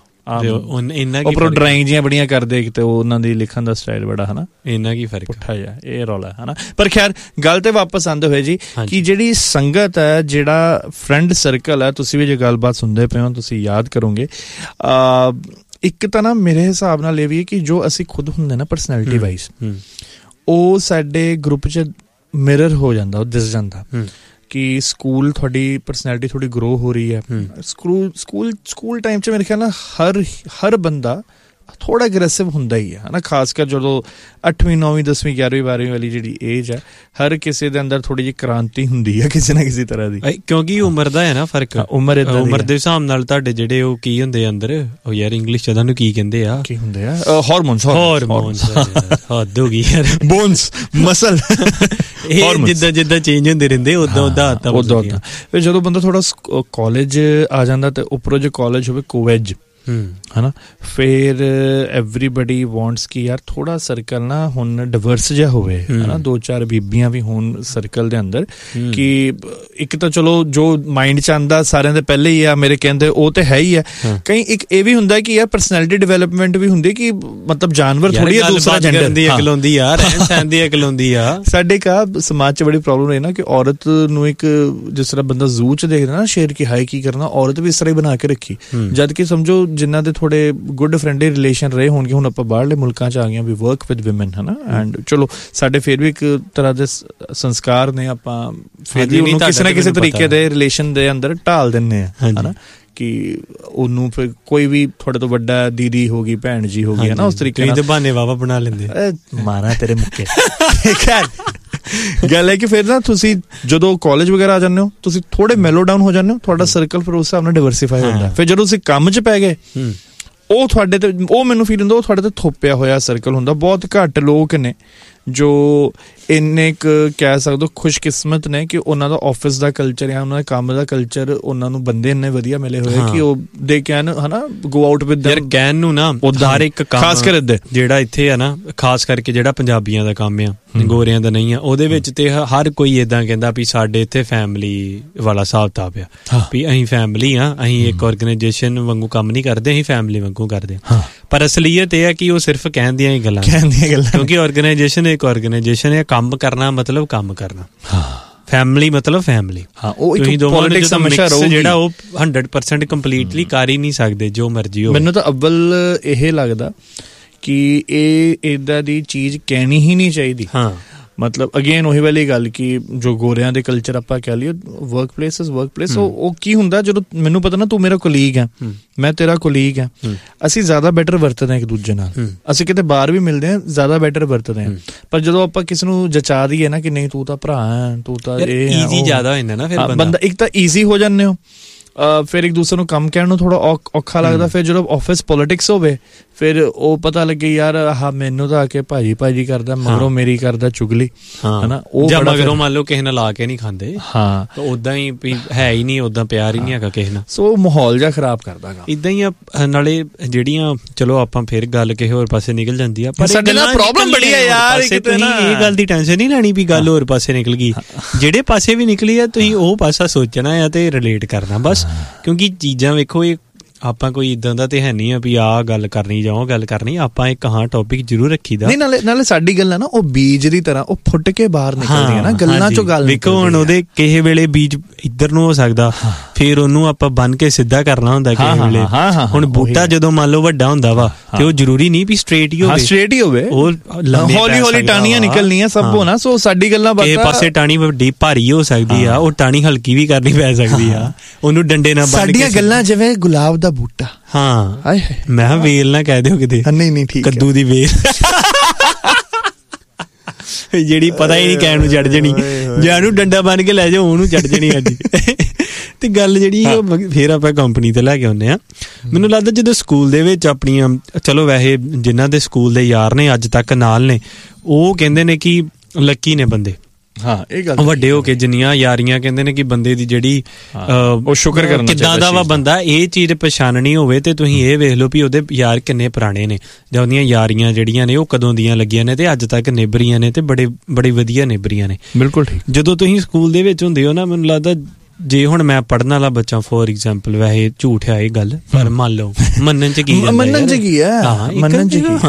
ਉੱਪਰੋਂ ਡਰਾਇੰਗ ਜਿਹੀਆਂ ਬੜੀਆਂ ਕਰਦੇ ਤੇ ਉਹਨਾਂ ਦੀ ਲਿਖਣ ਦਾ ਸਟਾਈਲ ਬੜਾ ਹਨਾ, ਇੰਨਾ ਕੀ ਫਰਕ ਪੁੱਠਾ ਜਿਹਾ ਇਹ ਰੌਲਾ ਹਨਾ। ਪਰ ਖੈਰ ਗੱਲ ਤੇ ਵਾਪਸ ਆਉਂਦੇ ਹੋਏ ਜੀ ਕਿ ਜਿਹੜੀ ਸੰਗਤ ਹੈ, ਜਿਹੜਾ ਫਰੈਂਡ ਸਰਕਲ ਹੈ, ਤੁਸੀਂ ਵੀ ਜੇ ਗੱਲਬਾਤ ਸੁਣਦੇ ਪਏ ਹੋ ਤੁਸੀਂ ਯਾਦ ਕਰੋਗੇ, ਇੱਕ ਤਾਂ ਨਾ ਮੇਰੇ ਹਿਸਾਬ ਨਾਲ ਇਹ ਵੀ ਹੈ ਕਿ ਜੋ ਅਸੀਂ ਖੁਦ ਹੁੰਦੇ ਨਾ ਪਰਸਨੈਲਿਟੀ ਵਾਈਜ਼, ਉਹ ਸਾਡੇ ਗਰੁੱਪ 'ਚ ਮਿਰਰ ਹੋ ਜਾਂਦਾ, ਉਹ ਦਿਸ ਜਾਂਦਾ ਕਿ ਸਕੂਲ ਤੁਹਾਡੀ ਪਰਸਨੈਲਿਟੀ ਥੋੜੀ ਗਰੋ ਹੋ ਰਹੀ ਹੈ। ਸਕੂਲ ਸਕੂਲ ਸਕੂਲ ਟਾਈਮ 'ਚ ਮੇਰੇ ਖਿਆਲ ਨਾਲ ਹਰ ਹਰ ਬੰਦਾ ਥੋੜਾ ਅਗਰੈਸਿਵ ਹੁੰਦਾ ਹੀ ਹੈ ਨਾ, ਖਾਸ ਕਰ ਜਦੋਂ ਅੱਠਵੀਂ ਨੌਵੀਂ ਦਸਵੀਂ ਗਿਆਰਵੀਂ ਬਾਰਵੀਂ ਵਾਲੀ ਜਿਹੜੀ ਏਜ ਹੈ, ਹਰ ਕਿਸੇ ਦੇ ਅੰਦਰ ਥੋੜੀ ਜਿਹੀ ਕ੍ਰਾਂਤੀ ਹੁੰਦੀ ਹੈ ਕਿਸੇ ਨਾ ਕਿਸੇ ਤਰ੍ਹਾਂ ਦੀ, ਕਿਉਂਕਿ ਉਮਰ ਦਾ ਹੈ ਨਾ ਫਰਕ। ਉਮਰ ਉਮਰ ਦੇ ਹਿਸਾਬ ਨਾਲ ਤੁਹਾਡੇ ਜਿਹੜੇ ਉਹ ਕੀ ਹੁੰਦੇ ਅੰਦਰ, ਉਹ ਯਾਰ ਇੰਗਲਿਸ਼ ਚ ਤੁਹਾਨੂੰ ਕੀ ਕਹਿੰਦੇ ਆ, ਕੀ ਹੁੰਦੇ ਆ ਹਾਰਮੋਨਸ। ਹਾਰਮੋਨਸ ਹੱਦ ਹੋ ਗਈ ਯਾਰ, ਬੋਨਸ ਮਸਲ ਇਹ ਜਿੱਦਾਂ ਜਿੱਦਾਂ ਚੇਂਜ ਹੁੰਦੇ ਰਹਿੰਦੇ ਉਦਾਂ ਉਦਾਂ ਆਦਤਾਂ ਉਦਾਂ ਉਦਾਂ। ਫਿਰ ਜਦੋਂ ਬੰਦਾ ਥੋੜਾ ਕਾਲਜ ਆ ਜਾਂਦਾ ਤੇ ਉੱਪਰੋਂ ਜੇ ਕਾਲਜ ਹੋਵੇ ਕੋਵੈਜ ਹਨਾ, ਫਿਰ ਐਵਰੀਬਡੀ ਵਾਂਟਸ ਕਿ ਯਾਰ ਥੋੜਾ ਸਰਕਲ ਨਾ ਹੁਣ ਡਿਵਰਸ ਜਿਹਾ ਹੋਵੇ ਹਨਾ, ਦੋ ਚਾਰ ਬੀਬੀਆਂ ਵੀ ਹੋਣ ਸਰਕਲ ਦੇ ਅੰਦਰ, ਕਿ ਇੱਕ ਤਾਂ ਚਲੋ ਜੋ ਮਾਈਂਡ ਚ ਆਉਂਦਾ ਸਾਰਿਆਂ ਦੇ ਪਹਿਲੇ ਹੀ ਆ ਮੇਰੇ ਕਹਿੰਦੇ ਉਹ ਤੇ ਹੈ ਹੀ ਹੈ, ਕਈ ਇੱਕ ਇਹ ਵੀ ਹੁੰਦਾ ਕਿ ਯਾਰ ਪਰਸਨੈਲਿਟੀ ਡਿਵੈਲਪਮੈਂਟ ਵੀ ਹੁੰਦੀ ਕਿ ਮਤਲਬ ਜਾਨਵਰ ਥੋੜੀ ਆ, ਦੂਸਰਾ ਜੈਂਡਰ ਦੀ ਅਕਲ ਹੁੰਦੀ ਆ, ਰਹਿਣ ਸਹਿਣ ਦੀ ਅਕਲ ਹੁੰਦੀ ਆ। ਸਾਡੇ ਕਾ ਸਮਾਜ ਚ ਬੜੀ ਪ੍ਰੋਬਲਮ ਹੈ ਨਾ ਕਿ ਔਰਤ ਨੂੰ ਇੱਕ ਜਿਸ ਤਰ੍ਹਾਂ ਬੰਦਾ ਜ਼ੂ ਚ ਦੇਖਦਾ ਨਾ ਸ਼ੇਰ ਕੀ ਹਾਈ ਕੀ ਕਰਨਾ, ਔਰਤ ਵੀ ਇਸ ਤਰ੍ਹਾਂ ਹੀ ਬਣਾ ਕੇ ਰੱਖੀ, ਜਦ ਕਿ ਸਮਝੋ ਜਿਨ੍ਹਾਂ ਦੇ ਥੋੜੇ ਗੁੱਡ ਫਰੈਂਡਲੀ ਰਿਲੇਸ਼ਨ ਰਹੇ ਹੋਣਗੇ, ਹੁਣ ਆਪਾਂ ਬਾਹਰਲੇ ਮੁਲਕਾਂ 'ਚ ਆ ਗਏ ਵੀ ਵਰਕ ਵਿਦ ਵਿਮਨ ਹਨਾ, ਐਂਡ ਚਲੋ ਸਾਡੇ ਫਿਰ ਵੀ ਇੱਕ ਤਰ੍ਹਾਂ ਦੇ ਸੰਸਕਾਰ ਨੇ, ਆਪਾਂ ਫਿਰ ਵੀ ਉਹਨੂੰ ਕਿਸੇ ਨਾ ਕਿਸੇ ਤਰੀਕੇ ਦੇ ਰਿਲੇਸ਼ਨ ਦੇ ਅੰਦਰ ਢਾਲ ਦਿੰਦੇ ਆ ਹਨਾ, ਕਿ ਉਹਨੂੰ ਫਿਰ ਕੋਈ ਵੀ ਤੁਹਾਡੇ ਤੋਂ ਵੱਡਾ ਦੀਦੀ ਹੋ ਗਈ, ਭੈਣ ਜੀ ਹੋ ਗਈ ਹਨਾ, ਉਸ ਤਰੀਕੇ ਨਾਲ ਬਹਾਨੇ ਵਾਵਾ ਬਣਾ ਲੈਂਦੇ ਮਾਰਾ ਤੇਰੇ ਮੁੱਕੇ। ਗੱਲ ਹੈ ਕਿ ਫਿਰ ਨਾ ਤੁਸੀਂ ਜਦੋਂ ਕਾਲਜ ਵਗੈਰਾ ਆ ਜਾਂਦੇ ਹੋ, ਤੁਸੀਂ ਥੋੜੇ ਮੈਲੋ ਡਾਊਨ ਹੋ ਜਾਂਦੇ ਹੋ, ਤੁਹਾਡਾ ਸਰਕਲ ਫਿਰ ਉਸ ਹਿਸਾਬ ਨਾਲ ਡਿਵਰਸੀਫਾਈ ਹੁੰਦਾ। ਫਿਰ ਜਦੋਂ ਤੁਸੀਂ ਕੰਮ 'ਚ ਪੈ ਗਏ, ਉਹ ਤੁਹਾਡੇ ਤੇ, ਉਹ ਮੈਨੂੰ ਫੀਲ ਹੁੰਦਾ ਉਹ ਤੁਹਾਡੇ ਤੇ ਥੋਪਿਆ ਹੋਇਆ ਸਰਕਲ ਹੁੰਦਾ। ਬਹੁਤ ਘੱਟ ਲੋਕ ਨੇ ਜੋ ਇੰਨੇ ਕੁ ਕਹਿ ਸਕਦੇ ਹੋ ਖੁਸ਼ਕਿਸਮਤ ਨੇ ਕਿ ਉਹਨਾਂ ਦਾ ਆਫਿਸ ਦਾ ਕਲਚਰ ਜਾਂ ਉਹਨਾਂ ਦੇ ਕੰਮ ਦਾ ਕਲਚਰ, ਉਹਨਾਂ ਨੂੰ ਬੰਦੇ ਇੰਨੇ ਵਧੀਆ ਮਿਲੇ ਹੋਏ ਕਿ ਉਹ ਦੇ ਕੈਨ ਹਨਾ ਗੋ ਆਊਟ ਵਿਦ ਯਾਰ ਕਹਿਣ ਨੂੰ ਨਾ ਹਰ ਇੱਕ ਕੰਮ ਖਾਸ ਕਰ ਜਿਹੜਾ ਇੱਥੇ ਆ ਨਾ, ਖਾਸ ਕਰਕੇ ਜਿਹੜਾ ਪੰਜਾਬੀਆਂ ਦਾ ਕੰਮ ਆ, ਗੋਰਿਆਂ ਦਾ ਨਹੀਂ ਆ, ਉਹਦੇ ਵਿੱਚ ਤੇ ਹਰ ਕੋਈ ਏਦਾਂ ਕਹਿੰਦਾ ਵੀ ਸਾਡੇ ਇੱਥੇ ਫੈਮਿਲੀ ਵਾਲਾ ਹਿਸਾਬ ਕਿਤਾਬ ਆ ਵੀ ਅਸੀਂ ਫੈਮਿਲੀ ਆ, ਅਸੀਂ ਇੱਕ ਆਰਗੇਨਾਈਜੇਸ਼ਨ ਵਾਂਗੂ ਕੰਮ ਨਹੀਂ ਕਰਦੇ, ਅਸੀਂ ਫੈਮਿਲੀ ਵਾਂਗੂ ਕਰਦੇ ਹਾਂ। ਪਰ ਅਸਲੀਅਤ ਇਹ ਹੈ ਕਿ ਉਹ ਸਿਰਫ ਕਹਿਣ ਦੀਆਂ ਹੀ ਗੱਲਾਂ, ਕਿਉਂਕਿ ਆਰਗੇਨਾਈਜੇਸ਼ਨ ਇੱਕ ਆਰਗੇਨਾਈਜੇਸ਼ਨ ਹੈ, ਕੰਮ ਕਰਨਾ ਮਤਲਬ ਕੰਮ ਕਰਨਾ, ਫੈਮਿਲੀ ਮਤਲਬ ਫੈਮਿਲੀ। ਹਾਂ, ਉਹ ਇੱਕ ਪੋਲਿਟਿਕਸ ਹਮੇਸ਼ਾ ਰਹੂਗੀ ਜਿਹੜਾ ਉਹ ਹੰਡਰਡ ਪਰਸੈਂਟ ਕੰਪਲੀਟਲੀ ਕਰ ਹੀ ਨਹੀਂ ਸਕਦੇ ਜੋ ਮਰਜ਼ੀ ਹੋਵੇ। ਮੈਨੂੰ ਤਾਂ ਅਵਲ ਇਹ ਲੱਗਦਾ ਕਿ ਇਹ ਏਦਾਂ ਦੀ ਚੀਜ਼ ਕਹਿਣੀ ਹੀ ਨਹੀਂ ਚਾਹੀਦੀ। ਹਾਂ, ਮਤਲਬ ਅਗੇਨ ਉਹੀ ਵਾਲੀ ਗੱਲ ਕਿ ਜੋ ਗੋਰਿਆਂ ਦੇ ਕਲਚਰ ਆਪਾਂ ਕਹਿ ਲਈਏ, work place is work place. ਉਹ ਕੀ ਹੁੰਦਾ ਜਦੋਂ ਮੈਨੂੰ ਪਤਾ ਨਾ ਤੂੰ ਮੇਰਾ ਕੋਲੀਗ ਹੈ, ਮੈਂ ਤੇਰਾ ਕੋਲੀਗ ਹੈ, ਅਸੀਂ ਜ਼ਿਆਦਾ ਬੈਟਰ ਵਰਤਦੇ ਹਾਂ ਇੱਕ ਦੂਜੇ ਨਾਲ। ਅਸੀਂ ਕਿਤੇ ਬਾਹਰ ਵੀ ਮਿਲਦੇ ਹਾਂ, ਜ਼ਿਆਦਾ ਬੈਟਰ ਵਰਤਦੇ ਹਾਂ। ਪਰ ਜਦੋਂ ਆਪਾਂ ਕਿਸੇ ਨੂੰ ਜਚਾ ਦਈਏ ਨਾ ਕਿ ਨਹੀਂ ਤੂੰ ਤਾਂ ਭਰਾ ਹੈ, ਤੂੰ ਤਾਂ ਇਹ ਈਜ਼ੀ ਜ਼ਿਆਦਾ ਹੋ ਜਾਂਦਾ ਨਾ ਫਿਰ ਬੰਦਾ। ਇੱਕ ਤਾਂ ਈਜ਼ੀ ਹੋ ਜਾਂਦੇ ਹੋ, ਫਿਰ ਇੱਕ ਦੂਸਰੇ ਨੂੰ ਕੰਮ ਕਹਿਣ ਨੂੰ ਥੋੜਾ ਔਖਾ ਲੱਗਦਾ। ਫਿਰ ਜਦੋਂ ਆਫਿਸ ਪੋਲਿਟਿਕਸ ਹੋਵੇ ਫਿਰ ਉਹ ਪਤਾ ਲੱਗੇ ਯਾਰ ਹਾਂ ਮੈਨੂੰ ਤਾਂ ਆ ਕੇ ਭਾਜੀ ਭਾਜੀ ਕਰਦਾ, ਮਗਰੋਂ ਮੇਰੀ ਕਰਦਾ ਚੁਗਲੀ, ਹਨਾ। ਉਹ ਜਾਂ ਮਗਰੋਂ ਮੰਨ ਲਓ ਕਿਸੇ ਨਾਲ ਲਾ ਕੇ ਨਹੀਂ ਖਾਂਦੇ, ਹਾਂ ਉਦਾਂ ਹੀ ਹੈ ਹੀ ਨਹੀਂ, ਉਦਾਂ ਪਿਆਰ ਹੀ ਨਹੀਂ ਹੈਗਾ ਕਿਸੇ ਨਾਲ, ਸੋ ਮਾਹੌਲ ਜਿਹਾ ਖਰਾਬ ਕਰਦਾ ਗਾ ਇਦਾਂ ਹੀ ਆ। ਨਾਲੇ ਜਿਹੜੀਆਂ ਚਲੋ ਆਪਾਂ ਫਿਰ ਗੱਲ ਕਿਸੇ ਹੋਰ ਪਾਸੇ ਨਿਕਲ ਜਾਂਦੀ ਆ, ਪਰ ਸਾਡੇ ਨਾਲ ਪ੍ਰੋਬਲਮ ਬੜੀ ਆ ਯਾਰ। ਇਹ ਗੱਲ ਦੀ ਟੈਨਸ਼ਨ ਨਹੀਂ ਲੈਣੀ ਵੀ ਗੱਲ ਹੋਰ ਪਾਸੇ ਨਿਕਲ ਗਈ, ਜਿਹੜੇ ਪਾਸੇ ਵੀ ਨਿਕਲੀ ਆ ਤੁਸੀਂ ਉਹ ਪਾਸਾ ਸੋਚਣਾ ਆ ਤੇ ਰਿਲੇਟ ਕਰਨਾ ਬਸ। ਕਿਉਂਕਿ ਚੀਜ਼ਾਂ ਵੇਖੋ, ਇਹ ਆਪਾਂ ਕੋਈ ਇਦਾਂ ਦਾ ਤੇ ਹੈ ਨਹੀਂ ਆ ਵੀ ਆਹ ਗੱਲ ਕਰਨੀ ਜਾਂ ਉਹ ਗੱਲ ਕਰਨੀ, ਆਪਾਂ ਇੱਕ ਹਾਂ ਟੌਪਿਕ ਜ਼ਰੂਰ ਰੱਖੀਦਾ। ਨਹੀਂ, ਨਾਲੇ ਨਾਲੇ ਸਾਡੀ ਗੱਲਾਂ ਨਾ ਉਹ ਬੀਜ ਦੀ ਤਰ੍ਹਾਂ ਉਹ ਫੁੱਟ ਕੇ ਬਾਹਰ ਨਿਕਲਦੀਆਂ ਨਾ, ਗੱਲਾਂ ਚੋਂ ਗੱਲ ਵੇਖੋ। ਹੁਣ ਉਹਦੇ ਕਿਸੇ ਵੇਲੇ ਬੀਜ ਇੱਧਰ ਨੂੰ ਹੋ ਸਕਦਾ, ਫਿਰ ਉਹਨੂੰ ਆਪਾਂ ਬੰਨ ਕੇ ਸਿੱਧਾ ਕਰਨਾ ਹੁੰਦਾ ਕਿਸੇ ਵੇਲੇ। ਹੁਣ ਬੂਟਾ ਜਦੋਂ ਮੰਨ ਲਓ ਵੱਡਾ ਹੁੰਦਾ ਵਾ ਤੇ ਉਹ ਜ਼ਰੂਰੀ ਨਹੀਂ ਵੀ ਸਟ੍ਰੇਟ ਹੀ ਹੋਵੇ, ਸਟ੍ਰੇਟ ਹੀ ਹੋਵੇ, ਉਹ ਹੌਲੀ ਹੌਲੀ ਟਾਹਣੀਆਂ ਨਿਕਲਣੀਆਂ ਸਭ ਹੋਣਾ। ਸੋ ਸਾਡੀ ਗੱਲਾਂ ਕਿਸੇ ਪਾਸੇ ਟਾਹਣੀ ਵੱਡੀ ਭਾਰੀ ਹੋ ਸਕਦੀ ਆ, ਉਹ ਟਾਹਣੀ ਹਲਕੀ ਵੀ ਕਰਨੀ ਪੈ ਸਕਦੀ ਆ, ਉਹਨੂੰ ਡੰਡੇ ਨਾਲ ਬੰਨ ਕੇ। ਸਾਡੀਆਂ ਗੱਲਾਂ ਜਿਵੇਂ ਗੁਲਾਬ ਦਾ ਬੂਟਾ। ਹਾਂ, ਮੈਂ ਵੇਲ ਨਾ ਕਹਿ ਦਿਓ ਕਿਤੇ, ਨਹੀਂ ਨਹੀਂ ਠੀਕ, ਕੱਦੂ ਦੀ ਵੇਲ ਜਿਹੜੀ ਪਤਾ ਹੀ ਨਹੀਂ ਕਹਿਣ ਨੂੰ ਚੜ ਜਣੀ, ਜਾਨੂੰ ਡੰਡਾ ਬੰਨ ਕੇ ਲੈ ਜਾਓ ਉਹਨੂੰ ਚੜ ਜਣੀ ਅੱਜ। ਤੇ ਗੱਲ ਜਿਹੜੀ ਫੇਰ ਆਪਾਂ ਕੰਪਨੀ ਤੇ ਲੈ ਕੇ ਆਉਂਦੇ ਆ। ਮੈਨੂੰ ਲੱਗਦਾ ਜਦੋਂ ਸਕੂਲ ਦੇ ਵਿੱਚ ਆਪਣੀਆਂ, ਚਲੋ ਵੈਸੇ ਜਿਨ੍ਹਾਂ ਦੇ ਸਕੂਲ ਦੇ ਯਾਰ ਨੇ ਅੱਜ ਤੱਕ ਨਾਲ ਨੇ, ਉਹ ਕਹਿੰਦੇ ਨੇ ਕਿ ਲੱਕੀ ਨੇ ਬੰਦੇ। ਹਾਂ, ਇਹ ਗੱਲ ਵੱਡੇ ਹੋ ਕੇ ਜਿੰਨੀਆਂ ਯਾਰੀਆਂ ਕਹਿੰਦੇ ਨੇ ਕਿ ਬੰਦੇ ਦੀ ਜਿਹੜੀ ਉਹ ਸ਼ੁਕਰ ਕਰਨਾ ਕਿੱਦਾਂ ਦਾ ਵਾ ਬੰਦਾ, ਇਹ ਚੀਜ਼ ਪਛਾਣਨੀ ਹੋਵੇ ਤੇ ਤੁਸੀਂ ਇਹ ਵੇਖ ਲਓ ਵੀ ਉਹਦੇ ਯਾਰ ਕਿੰਨੇ ਪੁਰਾਣੇ ਨੇ, ਜਾਂ ਉਹਦੀਆਂ ਯਾਰੀਆਂ ਜਿਹੜੀਆਂ ਨੇ ਉਹ ਕਦੋਂ ਦੀਆਂ ਲੱਗੀਆਂ ਨੇ ਤੇ ਅੱਜ ਤੱਕ ਨਿਭਰੀਆਂ ਨੇ ਤੇ ਬੜੇ ਬੜੇ ਵਧੀਆ ਨਿਭਰੀਆਂ ਨੇ। ਬਿਲਕੁਲ ਠੀਕ। ਜਦੋਂ ਤੁਸੀਂ ਸਕੂਲ ਦੇ ਵਿੱਚ ਹੁੰਦੇ ਹੋ ਨਾ, ਮੈਨੂੰ ਲੱਗਦਾ ਜੇ ਹੁਣ ਮੈਂ ਪੜ੍ਹਨ ਵਾਲਾ ਬੱਚਾ ਫੋਰ ਐਗਜ਼ਾਮਪਲ, ਵੈਸੇ ਝੂਠ ਹੈ ਇਹ ਗੱਲ, ਪਰ ਮੰਨ ਲਓ ਮੰਨਣ ਚ ਕੀ ਮੰਨਣ ਚ ਕੀ ਹੈ, ਮੰਨਣ ਚ ਕੀ,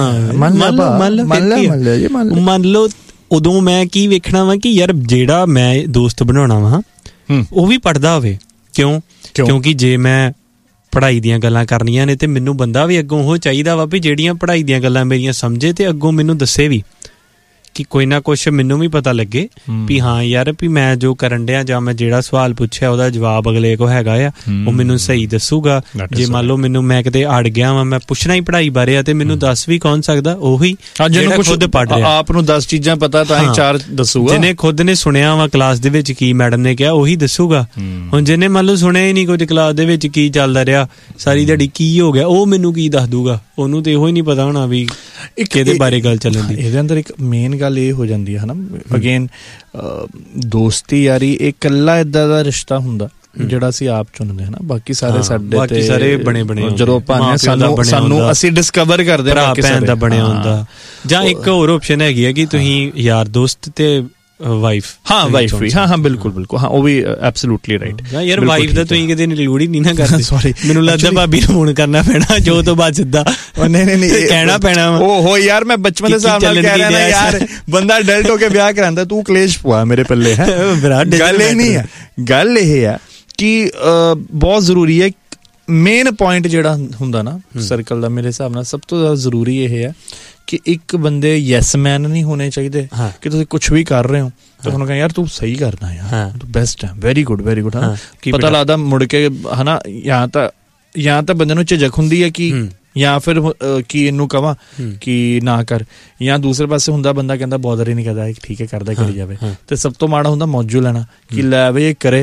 ਮੰਨ ਲਓ ਉਦੋਂ ਮੈਂ ਕੀ ਵੇਖਣਾ ਵਾ ਕਿ ਯਾਰ ਜਿਹੜਾ ਮੈਂ ਦੋਸਤ ਬਣਾਉਣਾ ਵਾ ਉਹ ਵੀ ਪੜ੍ਹਦਾ ਹੋਵੇ। ਕਿਉਂ? ਕਿਉਂਕਿ ਜੇ ਮੈਂ ਪੜ੍ਹਾਈ ਦੀਆਂ ਗੱਲਾਂ ਕਰਨੀਆਂ ਨੇ ਤੇ ਮੈਨੂੰ ਬੰਦਾ ਵੀ ਅੱਗੋਂ ਉਹ ਚਾਹੀਦਾ ਵਾ ਵੀ ਜਿਹੜੀਆਂ ਪੜ੍ਹਾਈ ਦੀਆਂ ਗੱਲਾਂ ਮੇਰੀਆਂ ਸਮਝੇ ਤੇ ਅੱਗੋਂ ਮੈਨੂੰ ਦੱਸੇ ਵੀ, ਕਿ ਕੋਈ ਨਾ ਕੁਛ ਮੈਨੂੰ ਵੀ ਪਤਾ ਲੱਗੇ ਵੀ ਹਾਂ ਯਾਰ ਵੀ ਮੈਂ ਜੋ ਕਰਨ ਡਿਆ ਜਾਂ ਮੈਂ ਜਿਹੜਾ ਸਵਾਲ ਪੁੱਛਿਆ ਉਹਦਾ ਜਵਾਬ ਅਗਲੇ ਕੋ ਹੈਗਾ ਆ, ਉਹ ਮੈਨੂੰ ਸਹੀ ਦੱਸੂਗਾ। ਜੇ ਮੰਨ ਲਓ ਮੈਨੂੰ ਮੈਂ ਕਿਤੇ ਅੜ ਗਿਆ ਵਾਂ, ਮੈਂ ਪੁੱਛਣਾ ਹੀ ਪੜ੍ਹਾਈ ਬਾਰੇ ਆ, ਤੇ ਮੈਨੂੰ ਦੱਸ ਵੀ ਕੌਣ ਸਕਦਾ? ਉਹੀ ਜਿਹੜਾ ਖੁਦ ਪੜ੍ਹ ਰਿਹਾ, ਆਪ ਨੂੰ ਦਸ ਚੀਜ਼ਾਂ ਪਤਾ ਤਾਂ ਹੀ ਚਾਰ ਦੱਸੂਗਾ। ਜਿਹਨੇ ਖੁਦ ਨੇ ਸੁਣਿਆ ਵਾ ਕਲਾਸ ਦੇ ਵਿੱਚ ਕੀ ਮੈਡਮ ਨੇ ਕਿਹਾ ਉਹੀ ਦੱਸੂਗਾ। ਹੁਣ ਜਿਹਨੇ ਮੰਨ ਲਓ ਸੁਣਿਆ ਹੀ ਨਹੀਂ ਕੁਝ, ਕਲਾਸ ਦੇ ਵਿੱਚ ਕੀ ਚੱਲਦਾ ਰਿਹਾ, ਸਾਰੀ ਦਿਹਾੜੀ ਕੀ ਹੋ ਗਿਆ, ਉਹ ਮੈਨੂੰ ਕੀ ਦੱਸ ਦੂਗਾ? ਉਹਨੂੰ ਤੇ ਇਹੋ ਹੀ ਨਹੀਂ ਪਤਾ ਹੋਣਾ ਵੀ ਕਿਹਦੇ ਬਾਰੇ ਗੱਲ ਚੱਲਣ ਦੀ। ਇਹਦੇ ਅੰਦਰ ਇੱਕ ਮੇਨ ਗੱਲ ਇਹ ਹੋ ਜਾਂਦੀ ਹੈ ਨਾ, ਅਗੇਨ ਦੋਸਤੀ ਯਾਰੀ ਇਹ ਇਕੱਲਾ ਏਦਾਂ ਦਾ ਰਿਸ਼ਤਾ ਹੁੰਦਾ ਜਿਹੜਾ ਅਸੀਂ ਆਪ ਚੁਣਦੇ ਹਾਂ ਨਾ, ਬਾਕੀ ਸਾਰੇ ਸਾਡੇ ਬਾਕੀ ਸਾਰੇ ਬਣੇ ਬਣੇ ਜਦੋਂ ਆਪਾਂ ਸਾਨੂੰ ਸਾਨੂੰ ਅਸੀਂ ਡਿਸਕਵਰ ਕਰਦੇ ਭਰਾ ਭੈਣ ਦਾ ਬਣਿਆ ਹੁੰਦਾ। ਜਾਂ ਇੱਕ ਹੋਰ ਆਪਸ਼ਨ ਹੈਗੀ ਹੈ ਕਿ ਤੁਸੀਂ ਯਾਰ ਦੋਸਤ ਤੇ ਵਾਈਫ। ਹਾਂ, ਵਾਈਫ ਵੀ, ਹਾਂ ਹਾਂ ਬਿਲਕੁਲ ਬਿਲਕੁਲ, ਹਾਂ ਉਹ ਵੀ ਐਬਸੋਲੂਟਲੀ ਰਾਈਟ। ਯਾਰ ਵਾਈਫ ਦਾ ਤੁਸੀਂ ਕਿਤੇ ਇਨਕਲੂਡ ਹੀ ਨਹੀਂ ਨਾ ਕਰਦੇ। ਸੌਰੀ, ਮੈਨੂੰ ਲੱਗਦਾ ਭਾਬੀ ਨੂੰ ਫੋਨ ਕਰਨਾ ਪੈਣਾ ਜੋ ਤੋਂ ਬਾਅਦ ਸਿੱਧਾ ਨਹੀਂ ਨਹੀਂ ਨਹੀਂ ਕਹਿਣਾ ਪੈਣਾ। ਓਹੋ ਯਾਰ, ਮੈਂ ਬਚਪਨ ਦੇ ਹਿਸਾਬ ਨਾਲ ਕਹਿ ਰਿਹਾ ਨਾ ਯਾਰ, ਬੰਦਾ ਅਡਲਟ ਹੋ ਕੇ ਵਿਆਹ ਕਰਾਂਦਾ, ਤੂੰ ਕਲੇਸ਼ ਪਵਾ ਮੇਰੇ ਪੱਲੇ ਹੈ। ਗੱਲ ਇਹ ਨਹੀਂ ਹੈ, ਗੱਲ ਇਹ ਹੈ ਕਿ ਬਹੁਤ ਜ਼ਰੂਰੀ ਹੈ। ਮੇਨ ਪੁਆਇੰਟ ਜਿਹੜਾ ਹੁੰਦਾ ਨਾ ਸਰਕਲ ਦਾ, ਮੇਰੇ ਹਿਸਾਬ ਨਾਲ ਸਭ ਤੋਂ ਜ਼ਿਆਦਾ ਜ਼ਰੂਰੀ ਇਹ ਹੈ ਕਿ ਇੱਕ ਬੰਦੇ ਯੈਸ ਮੈਨ ਨਹੀਂ ਹੋਣੇ ਚਾਹੀਦੇ ਕਿ ਤੁਸੀਂ ਕੁਛ ਵੀ ਕਰ ਰਹੇ ਹੋ ਤਾਂ ਤੁਹਾਨੂੰ ਕਹਿੰਦੇ ਯਾਰ ਤੂੰ ਸਹੀ ਕਰਨਾ ਯਾਰ, ਤੂੰ ਬੈਸਟ ਹੈ, ਵੈਰੀ ਗੁੱਡ ਵੈਰੀ ਗੁੱਡ। ਹਾਂ, ਪਤਾ ਲੱਗਦਾ ਮੁੜ ਕੇ ਹਨਾ, ਜਾਂ ਤਾਂ ਜਾਂ ਤਾਂ ਬੰਦੇ ਨੂੰ ਝਿਜਕ ਹੁੰਦੀ ਹੈ ਕਿ ਜਾਂ ਫਿਰ ਕੀ ਇਹਨੂੰ ਕਵਾਂ ਕਿ ਨਾ ਕਰ, ਜਾਂ ਦੂਸਰੇ ਪਾਸੇ ਹੁੰਦਾ ਬੰਦਾ ਕਹਿੰਦਾ ਬੋਦਰ ਹੀ ਨਹੀਂ ਕਰਦਾ, ਠੀਕ ਹੈ ਕਰਦਾ ਕਰੀ ਜਾਵੇ। ਤੇ ਸਭ ਤੋਂ ਮਾੜਾ ਹੁੰਦਾ ਮੌਜੂ ਲੈਣਾ ਕਿ ਲੈ ਬਈ ਇਹ ਕਰੇ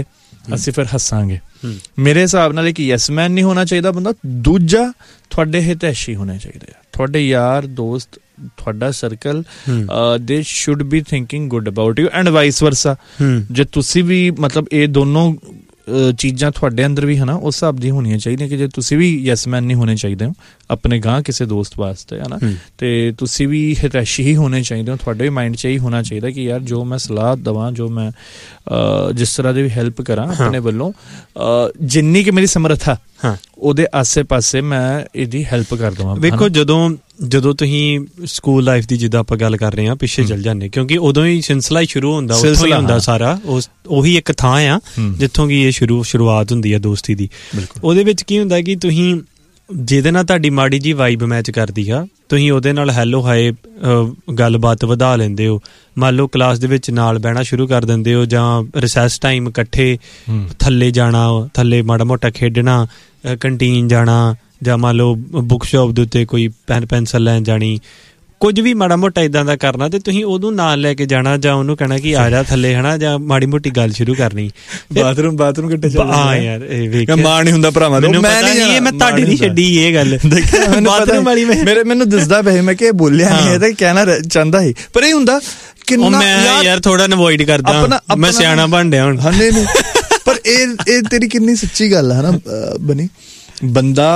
ਅਸੀਂ ਫਿਰ ਹੱਸਾਂਗੇ। ਮੇਰੇ ਹਿਸਾਬ ਨਾਲ ਇੱਕ ਯੈਸ ਮੈਨ ਨਹੀਂ ਹੋਣਾ ਚਾਹੀਦਾ ਬੰਦਾ। ਦੂਜਾ, ਤੁਹਾਡੇ ਹਿਤੈਸ਼ੀ ਹੋਣੇ ਚਾਹੀਦੇ ਆ, ਤੁਹਾਡੇ ਯਾਰ ਦੋਸਤ, ਤੁਹਾਡਾ ਸਰਕਲ, ਦੇ should be thinking good about you and vice ਵਰਸਾ। ਜੇ ਤੁਸੀਂ ਵੀ ਮਤਲਬ ਇਹ ਦੋਨੋਂ ਚੀਜ਼ਾਂ ਤੁਹਾਡੇ ਅੰਦਰ ਵੀ ਹੈ ਨਾ ਉਸ ਹਿਸਾਬ ਦੀ ਹੋਣੀਆਂ ਚਾਹੀਦੀਆਂ ਕਿ ਜੇ ਤੁਸੀਂ ਵੀ ਯੈਸ ਮੈਨ ਨਹੀਂ ਹੋਣੇ ਚਾਹੀਦੇ ਹੋ ਆਪਣੇ ਗਾਂ ਕਿਸੇ ਦੋਸਤ ਵਾਸਤੇ, ਹੈ ਨਾ, ਤੇ ਤੁਸੀਂ ਵੀ ਹਿਤੈਸ਼ੀ ਹੀ ਹੋਣੇ ਚਾਹੀਦੇ ਹੋ। ਤੁਹਾਡੇ ਵੀ ਮਾਈਂਡ 'ਚ ਇਹੀ ਹੋਣਾ ਚਾਹੀਦਾ ਕਿ ਯਾਰ ਜੋ ਮੈਂ ਸਲਾਹ ਦੇਵਾਂ, ਜੋ ਮੈਂ ਜਿਸ ਤਰ੍ਹਾਂ ਦੀ ਵੀ ਹੈਲਪ ਕਰਾਂ ਆਪਣੇ ਵੱਲੋਂ, ਜਿੰਨੀ ਕਿ ਮੇਰੀ ਸਮਰੱਥਾ ਉਹਦੇ ਆਸੇ ਪਾਸੇ ਮੈਂ ਇਹਦੀ ਹੈਲਪ ਕਰ ਦੇਵਾਂ। ਵੇਖੋ, ਜਦੋਂ ਜਦੋਂ ਤੁਸੀਂ ਸਕੂਲ ਲਾਈਫ ਦੀ ਜਿੱਦਾਂ ਆਪਾਂ ਗੱਲ ਕਰ ਰਹੇ ਹਾਂ ਪਿੱਛੇ ਚੱਲ ਜਾਂਦੇ, ਕਿਉਂਕਿ ਉਦੋਂ ਹੀ ਸਿਲਸਿਲਾ ਹੀ ਸ਼ੁਰੂ ਹੁੰਦਾ, ਉੱਥੋਂ ਹੀ ਹੁੰਦਾ ਸਾਰਾ। ਉਸ ਉਹੀ ਇੱਕ ਥਾਂ ਆ ਜਿੱਥੋਂ ਕਿ ਇਹ ਸ਼ੁਰੂ ਸ਼ੁਰੂਆਤ ਹੁੰਦੀ ਹੈ ਦੋਸਤੀ ਦੀ। ਉਹਦੇ ਵਿੱਚ ਕੀ ਹੁੰਦਾ ਕਿ ਤੁਸੀਂ ਜਿਹਦੇ ਨਾਲ ਤੁਹਾਡੀ ਮਾੜੀ ਜੀ ਵਾਈਬ ਮੈਚ ਕਰਦੀ ਆ, ਤੁਸੀਂ ਉਹਦੇ ਨਾਲ ਹੈਲੋ ਹਾਏ ਗੱਲਬਾਤ ਵਧਾ ਲੈਂਦੇ ਹੋ। ਮੰਨ ਲਓ ਕਲਾਸ ਦੇ ਵਿੱਚ ਨਾਲ ਬਹਿਣਾ ਸ਼ੁਰੂ ਕਰ ਦਿੰਦੇ ਹੋ, ਜਾਂ ਰਿਸੈਸ ਟਾਈਮ ਇਕੱਠੇ ਥੱਲੇ ਜਾਣਾ, ਥੱਲੇ ਮਾੜਾ ਮੋਟਾ ਖੇਡਣਾ, ਕੰਟੀਨ ਜਾਣਾ, ਜਾਂ ਮੰਨ ਲਓ ਬੁੱਕ ਸ਼ਾਪ ਦੇ ਉੱਤੇ ਕੋਈ ਪੈਨ ਪੈਨਸਲ ਲੈਣ ਜਾਣੀ, ਕੁਝ ਵੀ ਮਾੜਾ ਮੋਟਾ ਇੱਦਾਂ ਦਾ ਕਰਨਾ, ਤੇ ਤੁਸੀਂ ਉਹਨੂੰ ਨਾਲ ਲੈ ਕੇ ਜਾਣਾ, ਜਾਂ ਉਹਨੂੰ ਕਹਿਣਾ ਕਿ ਆ ਜਾ ਥੱਲੇ, ਹੈ ਨਾ, ਜਾਂ ਮਾੜੀ ਮੋਟੀ ਗੱਲ ਸ਼ੁਰੂ ਕਰਨੀ। ਬਾਥਰੂਮ ਬਾਥਰੂਮ ਕਿੱਥੇ ਚੱਲ ਹਾਂ ਯਾਰ, ਇਹ ਮਾਂ ਨਹੀਂ ਹੁੰਦਾ ਭਰਾਵਾਂ ਦਾ, ਮੈਂ ਨਹੀਂ, ਮੈਂ ਤੁਹਾਡੀ ਨਹੀਂ ਛੱਡੀ ਇਹ ਗੱਲ। ਬਾਥਰੂਮ ਵਾਲੀ ਮੇਰੇ ਮੈਨੂੰ ਦਿਸਦਾ ਪਿਆ, ਮੈਂ ਕਿ ਬੋਲਿਆ ਨਹੀਂ, ਇਹ ਤਾਂ ਕਹਿਣਾ ਚਾਹੁੰਦਾ ਸੀ, ਪਰ ਇਹ ਹੁੰਦਾ ਕਿੰਨਾ ਮੈਂ ਯਾਰ ਥੋੜਾ ਅਵੋਇਡ ਕਰਦਾ, ਮੈਂ ਸਿਆਣਾ ਬਣ ਡਿਆ ਹੁਣ। ਹਾਂ ਨਹੀਂ ਨਹੀਂ, ਪਰ ਇਹ ਇਹ ਤੇਰੀ ਕਿੰਨੀ ਸੱਚੀ ਗੱਲ ਹੈ ਨਾ ਬਣੀ। ਬੰਦਾ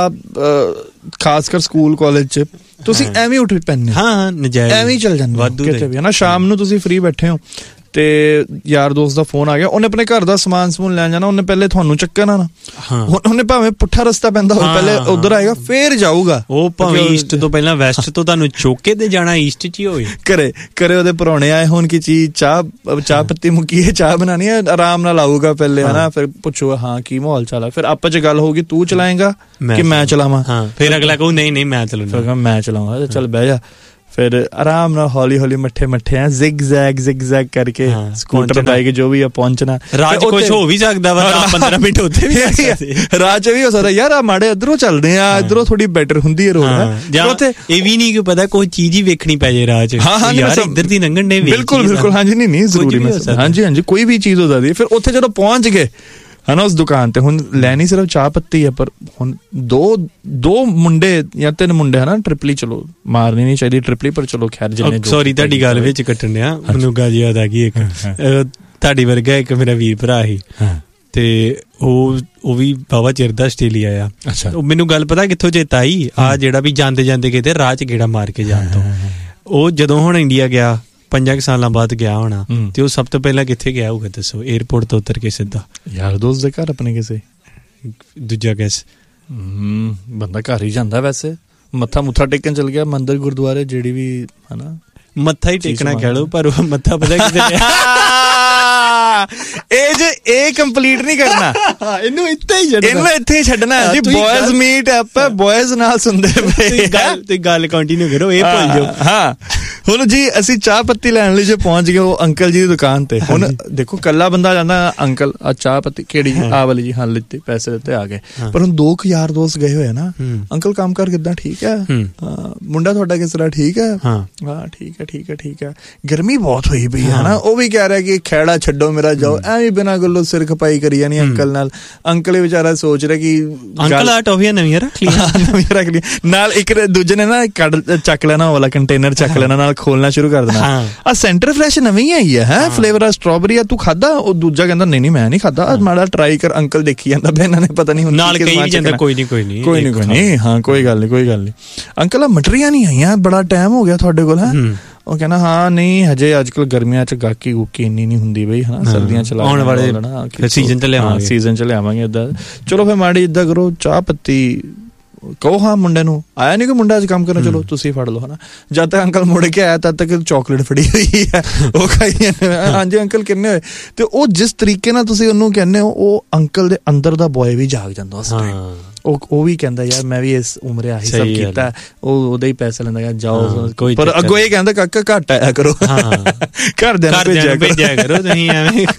ਖਾਸ ਕਰ ਸਕੂਲ ਕਾਲਜ 'ਚ ਤੁਸੀਂ ਐਵੇਂ ਉੱਠ ਪੈਂਦੇ, ਹਾਂ ਨਜਾਇਜ਼ ਐਵੇਂ ਚੱਲ ਜਾਂਦੇ ਕਿਤੇ ਵੀ, ਹੈ ਨਾ। ਸ਼ਾਮ ਨੂੰ ਤੁਸੀਂ ਫ੍ਰੀ ਬੈਠੇ ਹੋ ਤੇ ਯਾਰ ਦੋਸਤ ਦਾ ਫੋਨ ਆ ਗਿਆ, ਉਹਨੇ ਆਪਣੇ ਘਰ ਦਾ ਸਮਾਨ ਸਮੂਨ ਲੈਣ ਜਾਣਾ, ਉਹਨੇ ਪਹਿਲੇ ਤੁਹਾਨੂੰ ਚੱਕਣਾ ਨਾ, ਉਹਨੇ ਭਾਵੇਂ ਪੁੱਠਾ ਰਸਤਾ ਪੈਂਦਾ ਹੋਵੇ ਪਹਿਲੇ ਉੱਧਰ ਆਏਗਾ ਫੇਰ ਜਾਊਗਾ। ਉਹ ਭਾਵੇਂ ਈਸਟ ਤੋਂ ਪਹਿਲਾਂ ਵੈਸਟ ਤੋਂ ਤੁਹਾਨੂੰ ਚੌਕੇ ਤੇ ਜਾਣਾ, ਈਸਟ 'ਚ ਹੀ ਹੋਵੇ। ਘਰੇ ਘਰੇ ਉਹਦੇ ਪਰੌਣੇ ਆਏ ਹੋਣ, ਕੀ ਚੀਜ਼ ਚਾਹ ਚਾਹ ਪੱਤੀ ਮੁੱਕੀ ਹੈ, ਚਾਹ ਬਣਾਉਣੀ ਹੈ, ਆਰਾਮ ਨਾਲ ਆਊਗਾ ਪਹਿਲੇ, ਹੈ ਨਾ, ਫਿਰ ਪੁੱਛੂਗਾ ਹਾਂ ਕੀ ਮਾਹੌਲ ਚਾਲ ਹੈ, ਫਿਰ ਆਪਸ 'ਚ ਗੱਲ ਹੋਊਗੀ, ਤੂੰ ਚਲਾਏਗਾ ਕਿ ਮੈਂ ਚਲਾਵਾਂ, ਫਿਰ ਅਗਲਾ ਕਹੂ ਨਹੀਂ ਨਹੀਂ ਮੈਂ ਚਲਾਉਣਾ, ਮੈਂ ਚਲਾਉਂਗਾ, ਚੱਲ ਬਹਿ ਜਾ। ਫਿਰ ਆਰਾਮ ਨਾਲ ਹੌਲੀ ਹੌਲੀ ਮੱਠੇ ਮੱਠੇ ਆ ਜ਼ਿਗ ਜ਼ੈਗ ਜ਼ਿਗ ਜ਼ੈਗ ਕਰਕੇ ਸਕੂਟਰ ਬਾਈਕ ਜੋ ਵੀ ਆ ਪਹੁੰਚਣਾ। ਰਾਹ 'ਚ ਕੁਛ ਹੋ ਵੀ ਸਕਦਾ ਵਾ, ਪੰਦਰਾਂ ਮਿੰਟ ਉੱਥੇ ਵੀ ਰਾਹ 'ਚ ਵੀ ਹੋ ਸਕਦਾ ਯਾਰ, ਆ ਮਾੜੇ ਇੱਧਰੋਂ ਚੱਲਦੇ ਆ, ਇੱਧਰੋਂ ਥੋੜੀ ਬੈਟਰ ਹੁੰਦੀ ਹੈ ਰੋਡ। ਉੱਥੇ ਇਹ ਵੀ ਨਹੀਂ ਕਿ ਪਤਾ ਕੋਈ ਚੀਜ਼ ਹੀ ਵੇਖਣੀ ਪੈ ਜੇ ਰਾਹ 'ਚ, ਯਾਰ ਇੱਧਰ ਦੀ ਲੰਘਣ ਡੇ। ਬਿਲਕੁਲ ਬਿਲਕੁਲ, ਹਾਂਜੀ ਨਹੀਂ ਨਹੀਂ ਜ਼ਰੂਰੀ, ਹਾਂਜੀ ਹਾਂਜੀ, ਕੋਈ ਵੀ ਚੀਜ਼ ਹੋ ਸਕਦੀ। ਫਿਰ ਉੱਥੇ ਜਦੋਂ ਪਹੁੰਚ ਗਏ ਹੈ ਨਾ ਉਸ ਦੁਕਾਨ ਤੇ, ਹੁਣ ਲੈਣੀ ਸਿਰਫ ਚਾਹ ਪੱਤੀ ਹੈ, ਪਰ ਹੁਣ ਦੋ ਦੋ ਮੁੰਡੇ ਜਾਂ ਤਿੰਨ ਮੁੰਡੇ ਹੈ ਨਾ, ਟ੍ਰਿਪਲੀ, ਚਲੋ ਮਾਰਨੀ ਨਹੀਂ ਚਾਹੀਦੀ ਟ੍ਰਿਪਲੀ, ਪਰ ਚਲੋ ਖੈਰ ਜਿੰਨੇ। ਸੌਰੀ ਤੁਹਾਡੀ ਗੱਲ ਵਿੱਚ ਕੱਟਣ ਡਿਆ, ਮੈਨੂੰ ਗੱਲ ਯਾਦ ਆ ਗਈ ਇੱਕ। ਤੁਹਾਡੀ ਵਰਗਾ ਇੱਕ ਮੇਰਾ ਵੀਰ ਭਰਾ ਸੀ, ਤੇ ਉਹ ਉਹ ਵੀ ਬਾਵਾ ਚਿਰ ਦਾ ਆਸਟ੍ਰੇਲੀਆ ਆ। ਉਹ ਮੈਨੂੰ ਗੱਲ ਪਤਾ ਕਿੱਥੋਂ ਚੇਤਾ ਆਈ, ਆ ਜਿਹੜਾ ਵੀ ਜਾਂਦੇ ਜਾਂਦੇ ਕਿਤੇ ਰਾਹ 'ਚ ਗੇੜਾ ਮਾਰ ਕੇ ਜਾਣ ਤੋਂ, ਉਹ ਜਦੋਂ ਹੁਣ ਇੰਡੀਆ ਗਿਆ ਪੰਜਾਂ ਕੁ ਸਾਲਾਂ ਬਾਅਦ ਗਿਆ ਹੋਣਾ, ਤੇ ਉਹ ਸਭ ਤੋਂ ਪਹਿਲਾਂ ਕਿੱਥੇ ਗਿਆ ਹੋਊਗਾ ਦੱਸੋ? ਏਅਰਪੋਰਟ ਤੋਂ ਉਤਰ ਕੇ ਸਿੱਧਾ ਯਾਰ ਦੋਸਤ ਦੇ ਘਰ ਆਪਣੇ ਕਿਸੇ ਦੂਜਾ ਗੈਸ ਬੰਦਾ ਘਰ ਹੀ ਜਾਂਦਾ, ਵੈਸੇ ਮੱਥਾ ਮੁੱਥਾ ਟੇਕਣ ਚਲ ਗਿਆ ਮੰਦਿਰ ਗੁਰਦੁਆਰੇ, ਜਿਹੜੀ ਵੀ ਹੈ ਨਾ, ਮੱਥਾ ਹੀ ਟੇਕਣਾ ਕਹਿ ਲਓ, ਪਰ ਉਹ ਮੱਥਾ ਪਤਾ ਕਿਤੇ ਇਹ ਜੇ ਇਹ ਕੰਪਲੀਟ ਨਹੀਂ ਕਰਨਾ, ਇਹਨੂੰ ਇੱਥੇ ਹੀ ਛੱਡਣਾ, ਇਹਨੂੰ ਇੱਥੇ ਹੀ ਛੱਡਣਾ ਜੀ। ਬॉयਜ਼ ਮੀਟ ਐਪ ਹੈ, ਬॉयਜ਼ ਨਾਲ ਸੁਣਦੇ ਪਏ ਗੱਲ, ਤੇ ਗੱਲ ਕੰਟੀਨਿਊ ਕਰੋ, ਇਹ ਭੁੱਲ ਜਾਓ। ਹਾਂ ਹੁਣ ਜੀ ਅਸੀਂ ਚਾਹ ਪੱਤੀ ਲੈਣ ਲਈ ਜੇ ਪਹੁੰਚ ਗਏ ਉਹ ਅੰਕਲ ਜੀ ਦੀ ਦੁਕਾਨ ਤੇ, ਹੁਣ ਦੇਖੋ ਕੱਲਾ ਬੰਦਾ ਜਾਂਦਾ, ਅੰਕਲ ਆ ਚਾਹ ਪੱਤੀ ਕਿਹੜੀ, ਆਹ ਵਾਲੀ ਜੀ, ਹਾਂ ਲਿੱਤੀ, ਪੈਸੇ ਦਿੱਤੇ, ਆ ਗਏ। ਪਰ ਹੁਣ ਦੋ ਕੁ ਯਾਰ ਦੋਸਤ ਗਏ ਹੋਏ ਨਾ, ਅੰਕਲ ਕੰਮ ਕਰ ਕਿੱਦਾਂ, ਠੀਕ ਹੈ, ਮੁੰਡਾ ਤੁਹਾਡਾ ਕਿਸ ਤਰ੍ਹਾਂ, ਠੀਕ ਹੈ, ਹਾਂ ਠੀਕ ਹੈ ਠੀਕ ਹੈ ਠੀਕ ਹੈ। ਗਰਮੀ ਬਹੁਤ ਹੋਈ ਪਈ ਹੈ ਨਾ, ਉਹ ਵੀ ਕਹਿ ਰਿਹਾ ਕਿ ਖੈੜਾ ਛੱਡੋ ਮੇਰਾ, ਜਾਓ, ਐਵੇਂ ਬਿਨਾਂ ਗੱਲੋਂ ਸਿਰ ਖਪਾਈ ਕਰੀ ਜਾਣੀ ਅੰਕਲ ਨਾਲ। ਅੰਕਲ ਹੀ ਵਿਚਾਰਾ ਸੋਚ ਰਿਹਾ ਕਿ ਅੰਕਲ ਆ ਟੌਫੀਆਂ ਨਵੀਆਂ ਰੱਖ ਲਈਆਂ, ਨਵੀਆਂ ਰੱਖ ਲਈਆਂ, ਨਾਲ ਇੱਕ ਦੂਜੇ ਨੇ ਨਾ ਕੱਢ ਚੱਕ ਲੈਣਾ, ਉਹ ਵਾਲਾ ਕੰਟੇਨਰ ਚੱਕ ਲੈਣਾ, ਨਾਲ ਖੋਲਣਾ ਸ਼ੁਰੂ ਕਰ ਦੇਣਾ। ਆ ਸੈਂਟਰ ਫਰੈਸ਼ ਨਵੀਂ ਆਈ ਹੈ, ਹੈ ਫਲੇਵਰ ਆ ਸਟ੍ਰਾਬੇਰੀ ਆ, ਤੂੰ ਖਾਦਾ? ਉਹ ਦੂਜਾ ਕਹਿੰਦਾ ਨਹੀਂ ਨਹੀਂ ਮੈਂ ਨਹੀਂ ਖਾਦਾ, ਮਾੜਾ ਟਰਾਈ ਕਰ। ਅੰਕਲ ਦੇਖੀ ਜਾਂਦਾ ਪਿਆ, ਇਹਨਾਂ ਨੇ ਪਤਾ ਨਹੀਂ ਨਾਲ ਕਹੀ ਵੀ ਜਾਂਦਾ ਕੋਈ ਨਹੀਂ ਕੋਈ ਨਹੀਂ ਕੋਈ ਨਹੀਂ ਕੋਈ ਨਹੀਂ, ਹਾਂ ਕੋਈ ਗੱਲ ਨਹੀਂ ਕੋਈ ਗੱਲ ਨਹੀਂ। ਅੰਕਲ ਆ ਮਟਰੀਆਂ ਨਹੀਂ ਆਈਆਂ, ਬੜਾ ਟਾਈਮ ਹੋ ਗਿਆ ਤੁਹਾਡੇ ਕੋਲ, ਹੈ? ਉਹ ਕਹਿੰਦਾ ਹਾਂ ਨਹੀਂ ਹਜੇ ਅੱਜ ਕੱਲ ਗਰਮੀਆਂ 'ਚ ਗਾਹਕੀ ਗੂਕੀ ਇੰਨੀ ਨਹੀਂ ਹੁੰਦੀ ਬਈ, ਹੈ ਨਾ, ਸਰਦੀਆਂ 'ਚ ਆਉਣ ਵਾਲੇ ਸੀਜ਼ਨ 'ਚ ਲਿਆਵਾਂਗੇ, ਸੀਜ਼ਨ 'ਚ ਲਿਆਵਾਂਗੇ ਏਦਾਂ। ਚਲੋ ਫਿਰ ਮਾੜੀ ਏਦਾਂ ਕਰੋ, ਚਾਹ ਪੱਤੀ ਕਹੋ ਹਾਂ ਮੁੰਡੇ ਨੂੰ, ਆਇਆ ਨਹੀਂ ਕਿ ਮੁੰਡਾ ਅੱਜ ਕੰਮ ਕਰਨਾ, ਚਲੋ ਤੁਸੀਂ ਫੜ ਲਓ, ਹੈ ਨਾ। ਜਦ ਤੱਕ ਅੰਕਲ ਮੁੜ ਕੇ ਆਇਆ ਤਦ ਤੱਕ ਚਾਕਲੇਟ ਫੜੀ ਹੋਈ ਹੈ, ਉਹ ਖਾਈ ਜਾਂਦੇ, ਹਾਂਜੀ ਅੰਕਲ ਕਿੰਨੇ ਹੋਏ। ਤੇ ਉਹ ਜਿਸ ਤਰੀਕੇ ਨਾਲ ਤੁਸੀਂ ਉਹਨੂੰ ਕਹਿੰਦੇ ਹੋ, ਉਹ ਅੰਕਲ ਦੇ ਅੰਦਰ ਦਾ ਬॉय ਵੀ ਜਾਗ ਜਾਂਦਾ ਉਸ ਟਾਈਮ। ਉਹ ਉਹ ਵੀ ਕਹਿੰਦਾ ਯਾਰ ਮੈਂ ਵੀ ਇਸ ਉਮਰੇ ਆਹੀ ਸਭ ਕੀਤਾ, ਉਹ ਉਹਦਾ ਹੀ ਪੈਸਾ ਲੈਂਦਾ ਯਾਰ ਜਾਓ, ਪਰ ਅੱਗੋਂ ਇਹ ਕਹਿੰਦਾ ਕਾਕਾ ਘੱਟ ਆਇਆ ਕਰੋ, ਘਰਦਿਆਂ ਨੂੰ ਭੇਜਿਆ ਕਰੋ, ਤੁਸੀਂ ਐਵੇਂ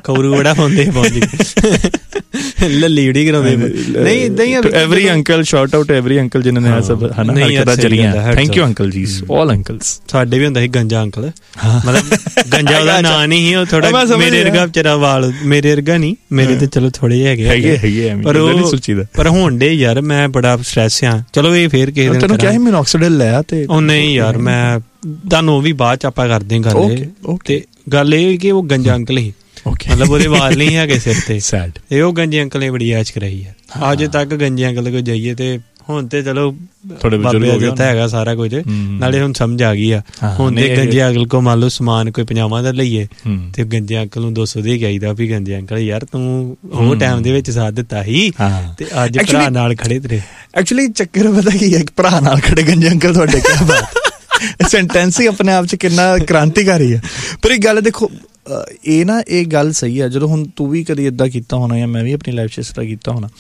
ਖੌਰੂ ਬੜਾ ਪਾਉਂਦੇ ਪਹੁੰਚ ਲੱਲੀ ਉੜੀ ਕਰਾਉਂਦੇ ਨਹੀਂ ਇਦਾਂ ਹੀ every uncle short out every uncle ਜਿਨ੍ਹਾਂ ਨੇ ਆ ਸਭ ਹਨਾ ਹਰਕਤਾਂ ਚੱਲੀਆਂ ਥੈਂਕ ਯੂ ਅੰਕਲ ਜੀ ਆਲ ਅੰਕਲਸ ਸਾਡੇ ਵੀ ਹੁੰਦਾ ਸੀ ਗੰਜਾ ਅੰਕਲ ਮਤਲਬ ਗੰਜਾ ਉਹਦਾ ਨਾਂ ਨਹੀਂ ਸੀ ਉਹ ਥੋੜਾ ਮੇਰੇ ਵਰਗਾ ਵਿਚਾਰਾ ਵਾਲ ਮੇਰੇ ਵਰਗਾ ਨਹੀਂ ਮੇਰੇ ਤੇ ਚਲੋ ਥੋੜੇ ਹੈਗੇ ਹੈਗੇ ਹੈਗੇ ਪਰ ਉਹ ਪਰ ਹੁਣ ਦੇ ਯਾਰ ਮੈਂ ਬੜਾ ਸਟ੍ਰੈਸ ਆ ਚਲੋ ਇਹ ਫੇਰ ਕਿਸੇ ਦਿਨ ਤੈਨੂੰ ਕਿਹਾ ਸੀ ਮਿਨੋਕਸੀਡਿਲ ਲੈ ਤੇ ਉਹ ਨਹੀਂ ਯਾਰ ਮੈਂ ਤੁਹਾਨੂੰ ਉਹ ਵੀ ਬਾਅਦ ਚ ਆਪਾਂ ਕਰਦੇ ਹਾਂ ਗੱਲ ਤੇ ਗੱਲ ਇਹ ਕਿ ਉਹ ਗੰਜਾ ਅੰਕਲ ਹੀ ਮਤਲਬ ਉਹਦੇ ਵਾਲ ਨਹੀਂ ਹੈਗੇ ਸਿਰ ਤੇ ਇਹ ਉਹ ਗੰਜੇ ਅੰਕਲ ਨੇ ਬੜੀ ਐਸ਼ ਕਰਾਈ ਹੈ ਅੱਜ ਤੱਕ ਗੰਜੇ ਅੰਕਲ ਕੋਲ ਜਾਈਏ ਤੇ ਹੁਣ ਤੇ ਚਲੋ ਬਾਬੇ ਦਿੱਤਾ ਹੈਗਾ ਸਾਰਾ ਕੁਝ ਨਾਲੇ ਹੁਣ ਸਮਝ ਆ ਗਈ ਆ ਹੁਣ ਤੇ ਗੰਜੇ ਅੰਕਲ ਕੋ ਮੰਨ ਲਓ ਸਮਾਨ ਕੋਈ ਪੰਜਾਵਾਂ ਦਾ ਲਈਏ ਤੇ ਗੰਜੇ ਅੰਕਲ ਨੂੰ ਦੋ ਸੌ ਦੇ ਜਾਈਦਾ ਵੀ ਗੰਜੇ ਅੰਕਲ ਯਾਰ ਤੂੰ ਉਹ ਟਾਈਮ ਦੇ ਵਿੱਚ ਸਾਥ ਦਿੱਤਾ ਸੀ ਤੇ ਅੱਜ ਭਰਾ ਨਾਲ ਖੜੇ ਤੇਰੇ ਐਕਚੁਅਲੀ ਚੱਕਰ ਪਤਾ ਕੀ ਹੈ ਭਰਾ ਨਾਲ ਖੜੇ ਗੰਜੇ ਅੰਕਲ ਤੁਹਾਡੇ ਕਿਆ ਬਾਤ ਸੈਂਟੈਂਸ ਹੀ ਆਪਣੇ ਆਪ ਚ ਕਿੰਨਾ ਕ੍ਰਾਂਤੀਕਾਰੀ ਹੈ ਪਰ ਇਹ ਗੱਲ ਦੇਖੋ ਇਹ ਨਾ ਇਹ ਗੱਲ ਸਹੀ ਹੈ ਜਦੋਂ ਹੁਣ ਤੂੰ ਵੀ ਕਦੀ ਏਦਾਂ ਕੀਤਾ ਹੋਣਾ ਜਾਂ ਮੈਂ ਵੀ ਆਪਣੀ ਲਾਈਫ 'ਚ ਇਸ ਤਰ੍ਹਾਂ ਕੀਤਾ ਹੋਣਾ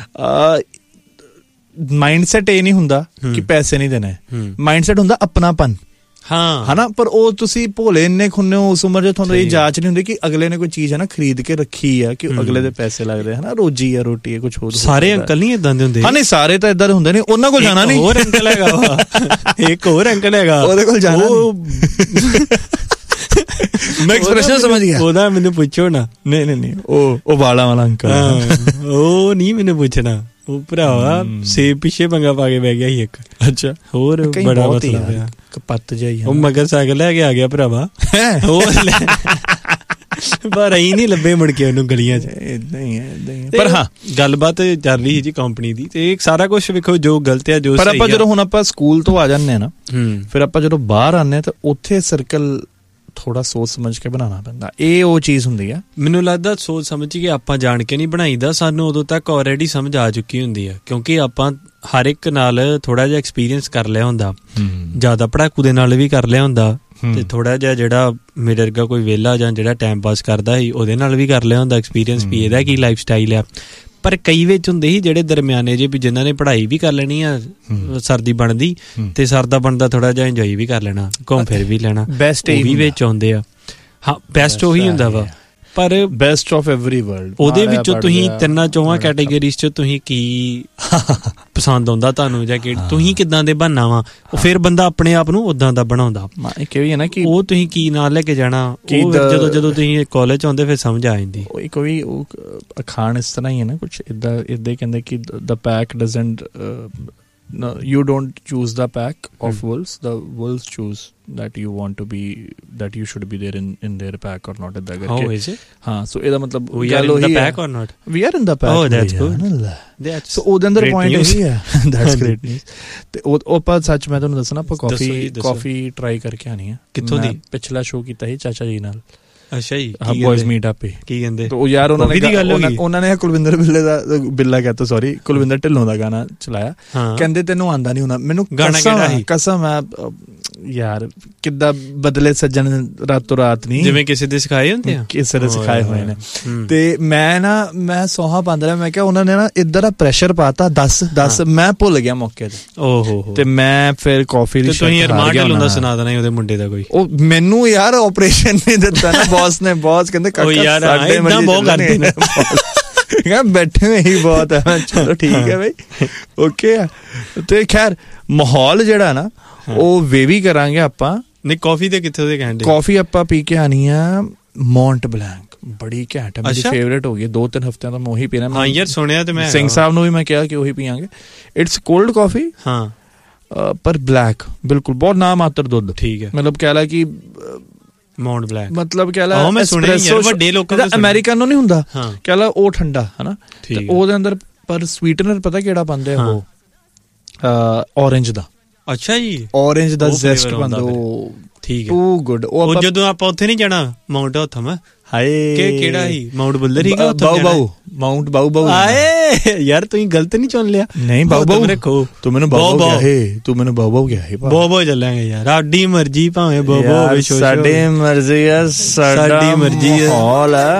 ਮਾਈਂਡ ਸੈਟ ਇਹ ਨਹੀਂ ਹੁੰਦਾ ਕਿ ਪੈਸੇ ਨਹੀਂ ਦੇਣੇ ਮਾਈਂਡ ਸੈਟ ਹੁੰਦਾ ਆਪਣਾਪਨ ਹਾਂ ਹਨਾ ਪਰ ਉਹ ਤੁਸੀਂ ਭੋਲੇ ਇੰਨੇ ਖੁੰਨੇ ਹੋ ਉਸ ਉਮਰ 'ਚ ਤੁਹਾਨੂੰ ਇਹ ਜਾਂਚ ਨਹੀਂ ਹੁੰਦੀ ਕਿ ਅਗਲੇ ਨੇ ਕੋਈ ਚੀਜ਼ ਹੈ ਨਾ ਖਰੀਦ ਕੇ ਰੱਖੀ ਆ ਕਿ ਅਗਲੇ ਦੇ ਪੈਸੇ ਲੱਗਦੇ ਹਨਾ ਰੋਜੀ ਆ ਰੋਟੀ ਆ ਕੁਛ ਹੋਰ ਸਾਰੇ ਅੰਕਲ ਨਹੀਂ ਏਦਾਂ ਦੇ ਹੁੰਦੇ ਹਾਂ ਨਹੀਂ ਸਾਰੇ ਤਾਂ ਏਦਾਂ ਦੇ ਹੁੰਦੇ ਨੇ ਉਹਨਾਂ ਕੋਲ ਜਾਣਾ ਨਹੀਂ ਹੋਰ ਅੰਕਲ ਹੈਗਾ ਵਾ ਇੱਕ ਹੋਰ ਅੰਕਲ ਹੈਗਾ ਉਹਦੇ ਕੋਲ ਜਾਣਾ ਮੈਂ ਐਕਸਪ੍ਰੈਸ਼ਨ ਸਮਝ ਗਿਆ ਉਹਦਾ ਮੈਨੂੰ ਪੁੱਛੋ ਨਾ ਨਹੀਂ ਨਹੀਂ ਨਹੀਂ ਉਹ ਉਹ ਵਾਲਾਂ ਵਾਲਾ ਅੰਕਲ ਉਹ ਨਹੀਂ ਮੈਨੂੰ ਪੁੱਛਣਾ ਉਹ ਭਰਾਵਾ ਸੇਬ ਪਿੱਛੇ ਪੰਗਾ ਪਾ ਕੇ ਬਹਿ ਗਿਆ ਸੀ ਇੱਕ ਅੱਛਾ ਹੋਰ ਬੜਾ ਮਸਲਾ ਪਿਆ ਕਪੱਤ ਜਾਈ ਉਹ ਮਗਰ ਸਾਈਕਲ ਲੈ ਕੇ ਆ ਗਿਆ ਭਰਾਵਾ ਉਹ ਪਰ ਅਸੀਂ ਨਹੀਂ ਲੱਭੇ ਮੁੜ ਕੇ ਉਹਨੂੰ ਗਲੀਆਂ 'ਚ ਏਦਾਂ ਹੀ ਹੈ ਏਦਾਂ ਹੀ ਪਰ ਹਾਂ ਗੱਲਬਾਤ ਚੱਲ ਰਹੀ ਸੀ ਜੀ ਕੰਪਨੀ ਦੀ ਤੇ ਸਾਰਾ ਕੁਛ ਵੇਖੋ ਜੋ ਗਲਤ ਹੈ ਜੋ ਪਰ ਆਪਾਂ ਜਦੋਂ ਹੁਣ ਆਪਾਂ ਸਕੂਲ ਤੋਂ ਆ ਜਾਂਦੇ ਹਾਂ ਨਾ ਫਿਰ ਆਪਾਂ ਜਦੋਂ ਬਾਹਰ ਆਉਂਦੇ ਹਾਂ ਤਾਂ ਉੱਥੇ ਸਰਕਲ ਥੋੜਾ ਸੋਚ ਸਮਝ ਕੇ ਬਣਾਉਣਾ ਪੈਂਦਾ ਇਹ ਉਹ ਚੀਜ਼ ਹੁੰਦੀ ਆ ਮੈਨੂੰ ਲੱਗਦਾ ਸੋਚ ਸਮਝ ਕੇ ਆਪਾਂ ਜਾਣ ਕੇ ਨਹੀਂ ਬਣਾਈਦਾ ਸਾਨੂੰ ਉਦੋਂ ਤੱਕ ਆਲਰੇਡੀ ਸਮਝ ਆ ਚੁੱਕੀ ਹੁੰਦੀ ਆ ਕਿਉਂਕਿ ਆਪਾਂ ਹਰ ਇੱਕ ਨਾਲ ਥੋੜਾ ਜਿਹਾ ਐਕਸਪੀਰੀਅੰਸ ਕਰ ਲਿਆ ਹੁੰਦਾ ਜ਼ਿਆਦਾ ਪੜਾਕੂ ਦੇ ਨਾਲ ਵੀ ਕਰ ਲਿਆ ਹੁੰਦਾ ਤੇ ਥੋੜਾ ਜਿਹਾ ਜਿਹੜਾ ਮੇਰੇ ਵਰਗਾ ਕੋਈ ਵਿਹਲਾ ਜਾਂ ਜਿਹੜਾ ਟਾਈਮ ਪਾਸ ਕਰਦਾ ਸੀ ਉਹਦੇ ਨਾਲ ਵੀ ਕਰ ਲਿਆ ਹੁੰਦਾ ਐਕਸਪੀਰੀਅੰਸ ਵੀ ਇਹਦਾ ਕੀ ਲਾਈਫ ਸਟਾਈਲ ਆ ਪਰ ਕਈ ਵਿੱਚ ਹੁੰਦੇ ਸੀ ਜਿਹੜੇ ਦਰਮਿਆਨੇ ਜੇ ਵੀ ਜਿਨ੍ਹਾਂ ਨੇ ਪੜ੍ਹਾਈ ਵੀ ਕਰ ਲੈਣੀ ਆ ਸਰਦੀ ਬਣਦੀ ਤੇ ਸਰਦਾ ਬਣਦਾ ਥੋੜਾ ਜਿਹਾ ਇੰਜੋਏ ਵੀ ਕਰ ਲੈਣਾ ਘੁੰਮ ਫਿਰ ਵੀ ਲੈਣਾ ਬੈਸਟ ਵੀ ਵਿੱਚ ਆਉਂਦੇ ਆ ਹਾਂ ਬੈਸਟ ਉਹੀ ਹੁੰਦਾ ਵਾ ਪਰ ਬੈਸਟ ਆਫ ਐਵਰੀ ਵਰਲਡ ਉਹਦੇ ਵਿੱਚੋਂ ਤੁਸੀਂ ਤਿੰਨਾਂ ਚੌਹਾਂ ਕੈਟੇਗਰੀਜ਼ 'ਚ ਤੁਸੀਂ ਕੀ ਪਸੰਦ ਆਉਂਦਾ ਤੁਹਾਨੂੰ ਜਾਂ ਕਿ ਤੁਸੀਂ ਕਿੱਦਾਂ ਦੇ ਬਣਨਾ ਵਾ ਉਹ ਫਿਰ ਬੰਦਾ ਆਪਣੇ ਆਪ ਨੂੰ ਉਦਾਂ ਦਾ ਬਣਾਉਂਦਾ ਉਹ ਤੁਸੀਂ ਕੀ ਨਾਲ ਲੈ ਕੇ ਜਾਣਾ ਉਹ ਜਦੋਂ ਜਦੋਂ ਤੁਸੀਂ ਕਾਲਜ 'ਚ ਆਉਂਦੇ ਫਿਰ ਸਮਝ ਆ ਜਾਂਦੀ ਕੋਈ ਉਹ ਅਖਾਣ ਇਸ ਤਰ੍ਹਾਂ ਹੀ ਹੈ ਨਾ ਕੁਛ ਏਦਾਂ ਏਦਾਂ ਕਹਿੰਦੇ ਕਿ ਦ pack doesn't No, you don't choose the pack of hmm. wolves. The wolves choose that you want to be, that you should be there in in their pack or not. That how is it? हाँ, so इधर मतलब we are in the pack or not? We are in the pack. Oh, that's good. That's so ਉਹਦੇ ਅੰਦਰ point ਇਹੀ ਹੈ. That's great news. ਤੇ ਉਹ ਉਹ ਆਪਾਂ ਸੱਚ ਮੈਂ ਤੁਹਾਨੂੰ ਦੱਸਣਾ ਆਪਾਂ ਕਾਫੀ ਕਾਫੀ ਟਰਾਈ ਕਰਕੇ ਆਣੀ ਹੈ. ਕਿੱਥੋਂ ਦੀ? ਪਿਛਲਾ ਸ਼ੋਅ ਕੀਤਾ ਸੀ ਚਾਚਾ ਜੀ ਨਾਲ. ਅੱਛਾ ਜੀ ਹਾਂ ਬॉयਜ਼ ਮੀਟ ਅਪ ਕੀ ਕਹਿੰਦੇ ਉਹ ਯਾਰ ਉਹਨਾਂ ਨੇ ਉਹਨਾਂ ਨੇ ਕੁਲਵਿੰਦਰ ਬਿੱਲੇ ਦਾ ਬਿੱਲਾ ਕਹਤਾ ਸੌਰੀ ਕੁਲਵਿੰਦਰ ਢਿੱਲੋਂ ਦਾ ਗਾਣਾ ਚਲਾਇਆ ਕਹਿੰਦੇ ਤੈਨੂੰ ਆਂਦਾ ਨਹੀਂ ਹੋਣਾ ਮੈਨੂੰ ਕਸਮ ਹੈ ਯਾਰ ਕਿੱਦਾਂ ਬਦਲੇ ਸੱਜਣ ਰਾਤੋਂ ਰਾਤ ਨਹੀਂ ਜਿਵੇਂ ਕਿਸੇ ਦੇ ਸਿਖਾਏ ਹੁੰਦੇ ਆ ਕਿਸੇ ਦੇ ਸਿਖਾਏ ਹੋਏ ਨੇ ਤੇ ਮੈਂ ਨਾ ਮੈਂ ਸੋਹਾ ਪਾਉਂਦਾ ਰਿਹਾ ਮੈਂ ਕਿਹਾ ਉਹਨਾਂ ਨੇ ਨਾ ਇੱਧਰ ਦਾ ਪ੍ਰੈਸ਼ਰ ਪਾਤਾ ਦਸ ਦਸ ਮੈਂ ਭੁੱਲ ਗਿਆ ਮੌਕੇ ਤੇ ਓਹੋ ਤੇ ਮੈਂ ਫਿਰ ਕਾਫੀ ਦੀ ਤੁਸੀਂ ਅਰਮਾਨ ਢਿੱਲੋਂ ਦਾ ਸੁਣਾ ਦੇਣਾ ਉਹਦੇ ਮੁੰਡੇ ਦਾ ਕੋਈ ਉਹ ਮੈਨੂੰ ਯਾਰ ਆਪਰੇਸ਼ਨ ਨਹੀਂ ਦਿੱਤਾ ਨਾ ਬੌਸ ਨੇ ਬੌਸ ਕਹਿੰਦੇ ਕਾਕਾ ਸਾਡੇ ਮਰਜ਼ੀ ਬਹੁਤ ਕਰਦੇ ਨੇ ਯਾਰ ਬੈਠੇ ਹੋਏ ਹੀ ਬਹੁਤ ਹੈ ਚਲੋ ਠੀਕ ਹੈ ਬਈ ਓਕੇ ਆ ਤੇ ਖੈਰ ਮਾਹੌਲ ਜਿਹੜਾ ਨਾ ਉਹ ਵੇ ਵੀ ਕਰਾਂਗੇ ਆਪਾਂ ਨਹੀਂ ਕਾਫੀ ਤੇ ਕਿੱਥੇ ਦੇ ਕਹਿੰਦੇ ਕਾਫੀ ਆਪਾਂ ਪੀ ਕੇ ਆਣੀ ਆ ਮੌਂਟ ਬਲੈਂਕ ਬੜੀ ਘੈਂਟ ਹੈ ਮੇਰੀ ਫੇਵਰੇਟ ਹੋ ਗਈ ਦੋ ਤਿੰਨ ਹਫ਼ਤਿਆਂ ਤੋਂ ਮੈਂ ਉਹੀ ਪੀਣਾ ਹਾਂ ਯਾਰ ਸੁਣਿਆ ਤੇ ਮੈਂ ਸਿੰਘ ਸਾਹਿਬ ਨੂੰ ਵੀ ਮੈਂ ਕਿਹਾ ਕਿ ਉਹੀ ਪੀਵਾਂਗੇ ਇਟਸ ਕੋਲਡ ਕਾਫੀ ਹਾਂ ਪਰ ਬਲੈਕ ਬਿਲਕੁਲ ਬਹੁਤ ਨਾ ਮਾਤਰ ਦੁੱਧ ਠੀਕ ਹੈ ਮਤਲਬ ਕਹਿ ਲਾ ਕਿ ਮਾਉਂਟ ਬਲੈਕ ਮਤਲਬ ਕਹਿ ਲਾ ਵੱਡੇ ਲੋਕਾਂ ਦਾ ਅਮਰੀਕਨ ਨਹੀਂ ਹੁੰਦਾ ਕਹਿ ਲਾ ਉਹ ਠੰਡਾ ਹਨਾ ਤੇ ਉਹਦੇ ਅੰਦਰ ਪਰ ਸਵੀਟਨਰ ਪਤਾ ਕਿਹੜਾ ਪਾਉਂਦੇ ਆ ਉਹ ਔਰੇਂਜ ਦਾ ਅੱਛਾ ਜੀ ਔਰੇਂਜ ਦਾ ਜ਼ੈਸਟ ਪਾਉਂਦੇ ਉਹ ਠੀਕ ਹੈ ਟੂ ਗੁੱਡ ਉਹ ਜਦੋਂ ਆਪਾਂ ਉੱਥੇ ਨਹੀਂ ਜਾਣਾ ਮਾਉਂਟ ਹੱਥਮ ਹਾਏ ਕਿ ਕਿਹੜਾ ਸੀ ਮਾਉਂਟ ਬੁੱਲਰ ਹੀ ਬਾਊ ਬਾਊ ਮਾਉਂਟ ਬਾਊ ਬਾਊ ਆਏ ਯਾਰ ਤੁਸੀਂ ਗਲਤ ਨਹੀਂ ਚੁਣ ਲਿਆ ਨਹੀਂ ਬਾਊ ਬਾਊ ਰੱਖੋ ਤੂੰ ਮੈਨੂੰ ਬਾਊ ਬਾਊ ਕਿਹਾ ਹੈ ਤੂੰ ਮੈਨੂੰ ਬਾਊ ਬਾਊ ਕਿਹਾ ਹੈ ਬਾਊ ਬਾਊ ਚੱਲਾਂਗੇ ਯਾਰ ਸਾਡੀ ਮਰਜ਼ੀ ਭਾਵੇਂ ਬਾਊ ਬਾਊ ਸਾਡੀ ਮਰਜ਼ੀ ਆ ਸਾਡੀ ਮਰਜ਼ੀ ਆ ਮਾਹੌਲ ਆ